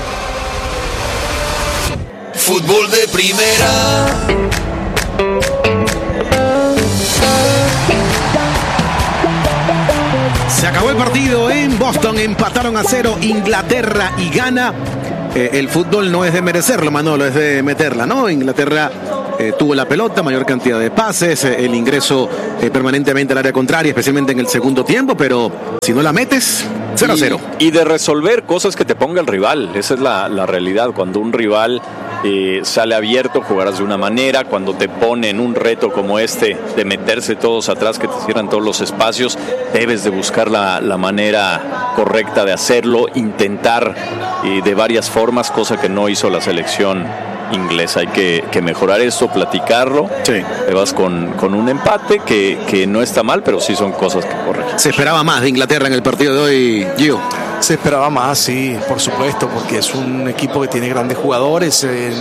Fútbol de Primera. Se acabó el partido en Boston, empataron a cero Inglaterra y Ghana. Eh, el fútbol no es de merecerlo, Manolo, es de meterla, ¿no? Inglaterra eh, tuvo la pelota, mayor cantidad de pases, eh, el ingreso eh, permanentemente al área contraria, especialmente en el segundo tiempo, pero si no la metes, cero a cero. Y, y de resolver cosas que te ponga el rival, esa es la, la realidad. Cuando un rival eh, sale abierto, jugarás de una manera. Cuando te pone en un reto como este de meterse todos atrás, que te cierran todos los espacios, debes de buscar la, la manera correcta de hacerlo, intentar eh, de varias formas, cosa que no hizo la selección inglesa. Hay que, que mejorar esto, platicarlo. Sí. Te vas con, con un empate que, que no está mal, pero sí son cosas que corregir. Se esperaba más de Inglaterra en el partido de hoy, Gio. Se esperaba más, sí, por supuesto, porque es un equipo que tiene grandes jugadores, eh,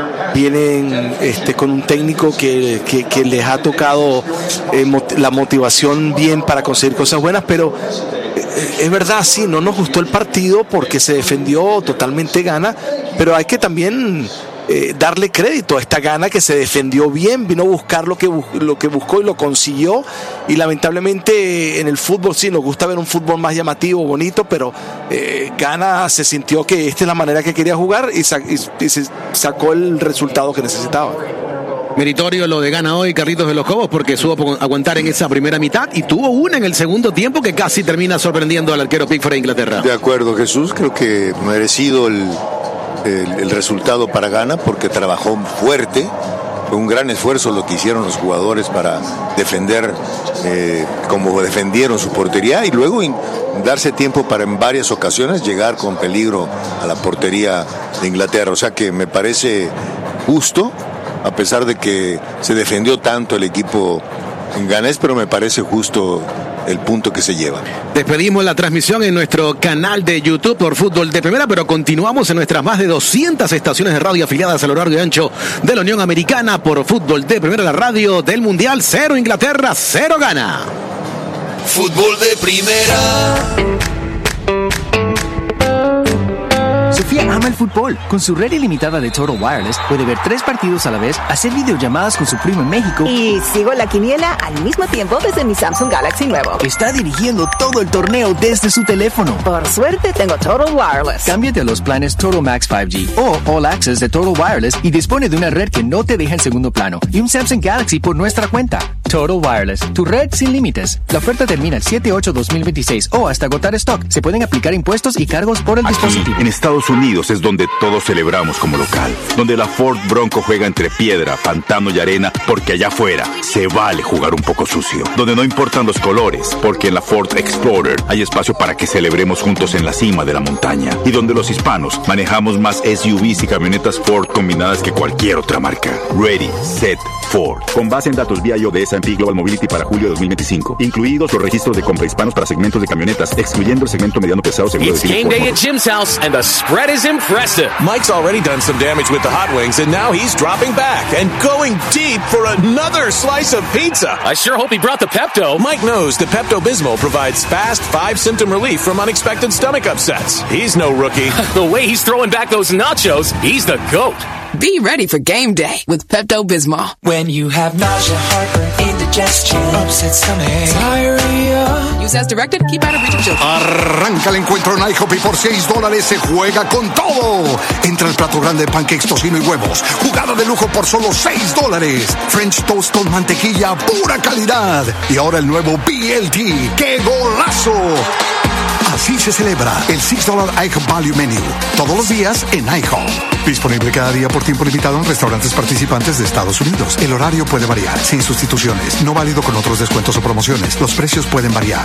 vienen este, con un técnico que, que, que les ha tocado eh, mot- la motivación bien para conseguir cosas buenas, pero eh, es verdad, sí, no nos gustó el partido porque se defendió totalmente Ghana, pero hay que también eh, darle crédito a esta Ghana que se defendió bien, vino a buscar lo que, bu- lo que buscó y lo consiguió, y lamentablemente en el fútbol sí nos gusta ver un fútbol más llamativo, bonito, pero eh, Ghana se sintió que esta es la manera que quería jugar y, sa- y, y se sacó el resultado que necesitaba. Meritorio lo de Ghana hoy, Carlitos de los Cobos, porque supo aguantar en esa primera mitad y tuvo una en el segundo tiempo que casi termina sorprendiendo al arquero Pickford de Inglaterra. De acuerdo, Jesús, creo que merecido el, el, el resultado para Ghana porque trabajó fuerte. Fue un gran esfuerzo lo que hicieron los jugadores para defender eh, como defendieron su portería y luego in, darse tiempo para en varias ocasiones llegar con peligro a la portería de Inglaterra. O sea que me parece justo, a pesar de que se defendió tanto el equipo ganés, pero me parece justo el punto que se lleva. Despedimos la transmisión en nuestro canal de YouTube por Fútbol de Primera, pero continuamos en nuestras más de doscientas estaciones de radio afiliadas a lo largo y ancho de la Unión Americana por Fútbol de Primera, la radio del Mundial. Cero Inglaterra, cero Ghana. Fútbol de Primera. Sofía ama el fútbol. Con su red ilimitada de Total Wireless puede ver tres partidos a la vez, hacer videollamadas con su primo en México y sigo la quiniela al mismo tiempo desde mi Samsung Galaxy nuevo. Está dirigiendo todo el torneo desde su teléfono. Por suerte tengo Total Wireless. Cámbiate a los planes Total Max cinco G o All Access de Total Wireless y dispone de una red que no te deja en segundo plano y un Samsung Galaxy por nuestra cuenta. Total Wireless, tu red sin límites. La oferta termina el siete ocho dos mil veintiséis o hasta agotar stock. Se pueden aplicar impuestos y cargos por el Aquí, dispositivo. en Estados Unidos es donde todos celebramos como local. Donde la Ford Bronco juega entre piedra, pantano y arena, porque allá afuera se vale jugar un poco sucio. Donde no importan los colores, porque en la Ford Explorer hay espacio para que celebremos juntos en la cima de la montaña. Y donde los hispanos manejamos más S U Vs y camionetas Ford combinadas que cualquier otra marca. Ready, set, Ford. Con base en datos V I O de S and P Global Mobility para julio de dos mil veinticinco. Incluidos los registros de compra hispanos para segmentos de camionetas, excluyendo el segmento mediano pesado seguro It's de game day at Jim's house, and the spread is impressive. Mike's already done some damage with the hot wings, and now he's dropping back and going deep for another slice of pizza. I sure hope he brought the Pepto. Mike knows the Pepto-Bismol provides fast, five-symptom relief from unexpected stomach upsets. He's no rookie. The way he's throwing back those nachos, he's the GOAT. Be ready for game day with Pepto-Bismol. When you have nausea, heartburn, indigestion, upset stomach, diarrhea. Use as directed. Keep out of reach of children. Arranca el encuentro en IHOP y por seis dólares se juega con todo. Entra el plato grande de pancakes, tocino y huevos. Jugada de lujo por solo seis dólares. French toast con mantequilla, pura calidad. Y ahora el nuevo B L T. ¡Qué golazo! Así se celebra el seis dólares IHOP Value Menu. Todos los días en IHOP. Disponible cada día por tiempo limitado en restaurantes participantes de Estados Unidos. El horario puede variar, sin sustituciones. No válido con otros descuentos o promociones. Los precios pueden variar.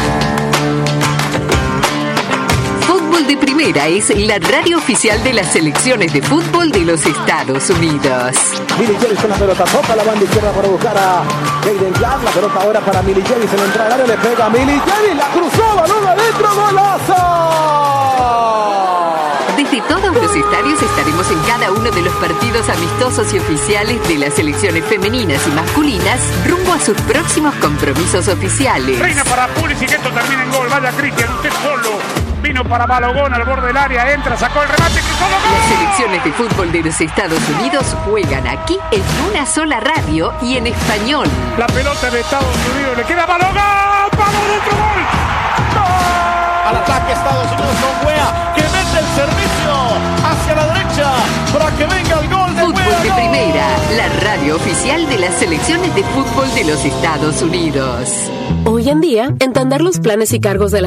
Fútbol de Primera es la radio oficial de las selecciones de fútbol de los Estados Unidos. Milicevic con la pelota, toca la banda izquierda para buscar a Jaden Clark. La pelota ahora para Milicevic, se le entra al área, le pega a Milicevic, la cruzó, balón adentro, golazo. Desde todos los estadios estaremos en cada uno de los partidos amistosos y oficiales de las selecciones femeninas y masculinas rumbo a sus próximos compromisos oficiales. Reina para Pulisic, esto termina en gol. Vaya Cristian, usted solo. Vino para Balogón al borde del área, entra, sacó el remate, cruzó el gol. Las selecciones de fútbol de los Estados Unidos juegan aquí en una sola radio y en español. La pelota de Estados Unidos, le queda Balogón, ¡vamos dentro, gol! ¡Gol! Al ataque Estados Unidos con Wea, que mete el servicio hacia la derecha para que venga el gol de Fútbol Wea, de ¡gol! Primera, la radio oficial de las selecciones de fútbol de los Estados Unidos. Hoy en día, entender los planes y cargos de la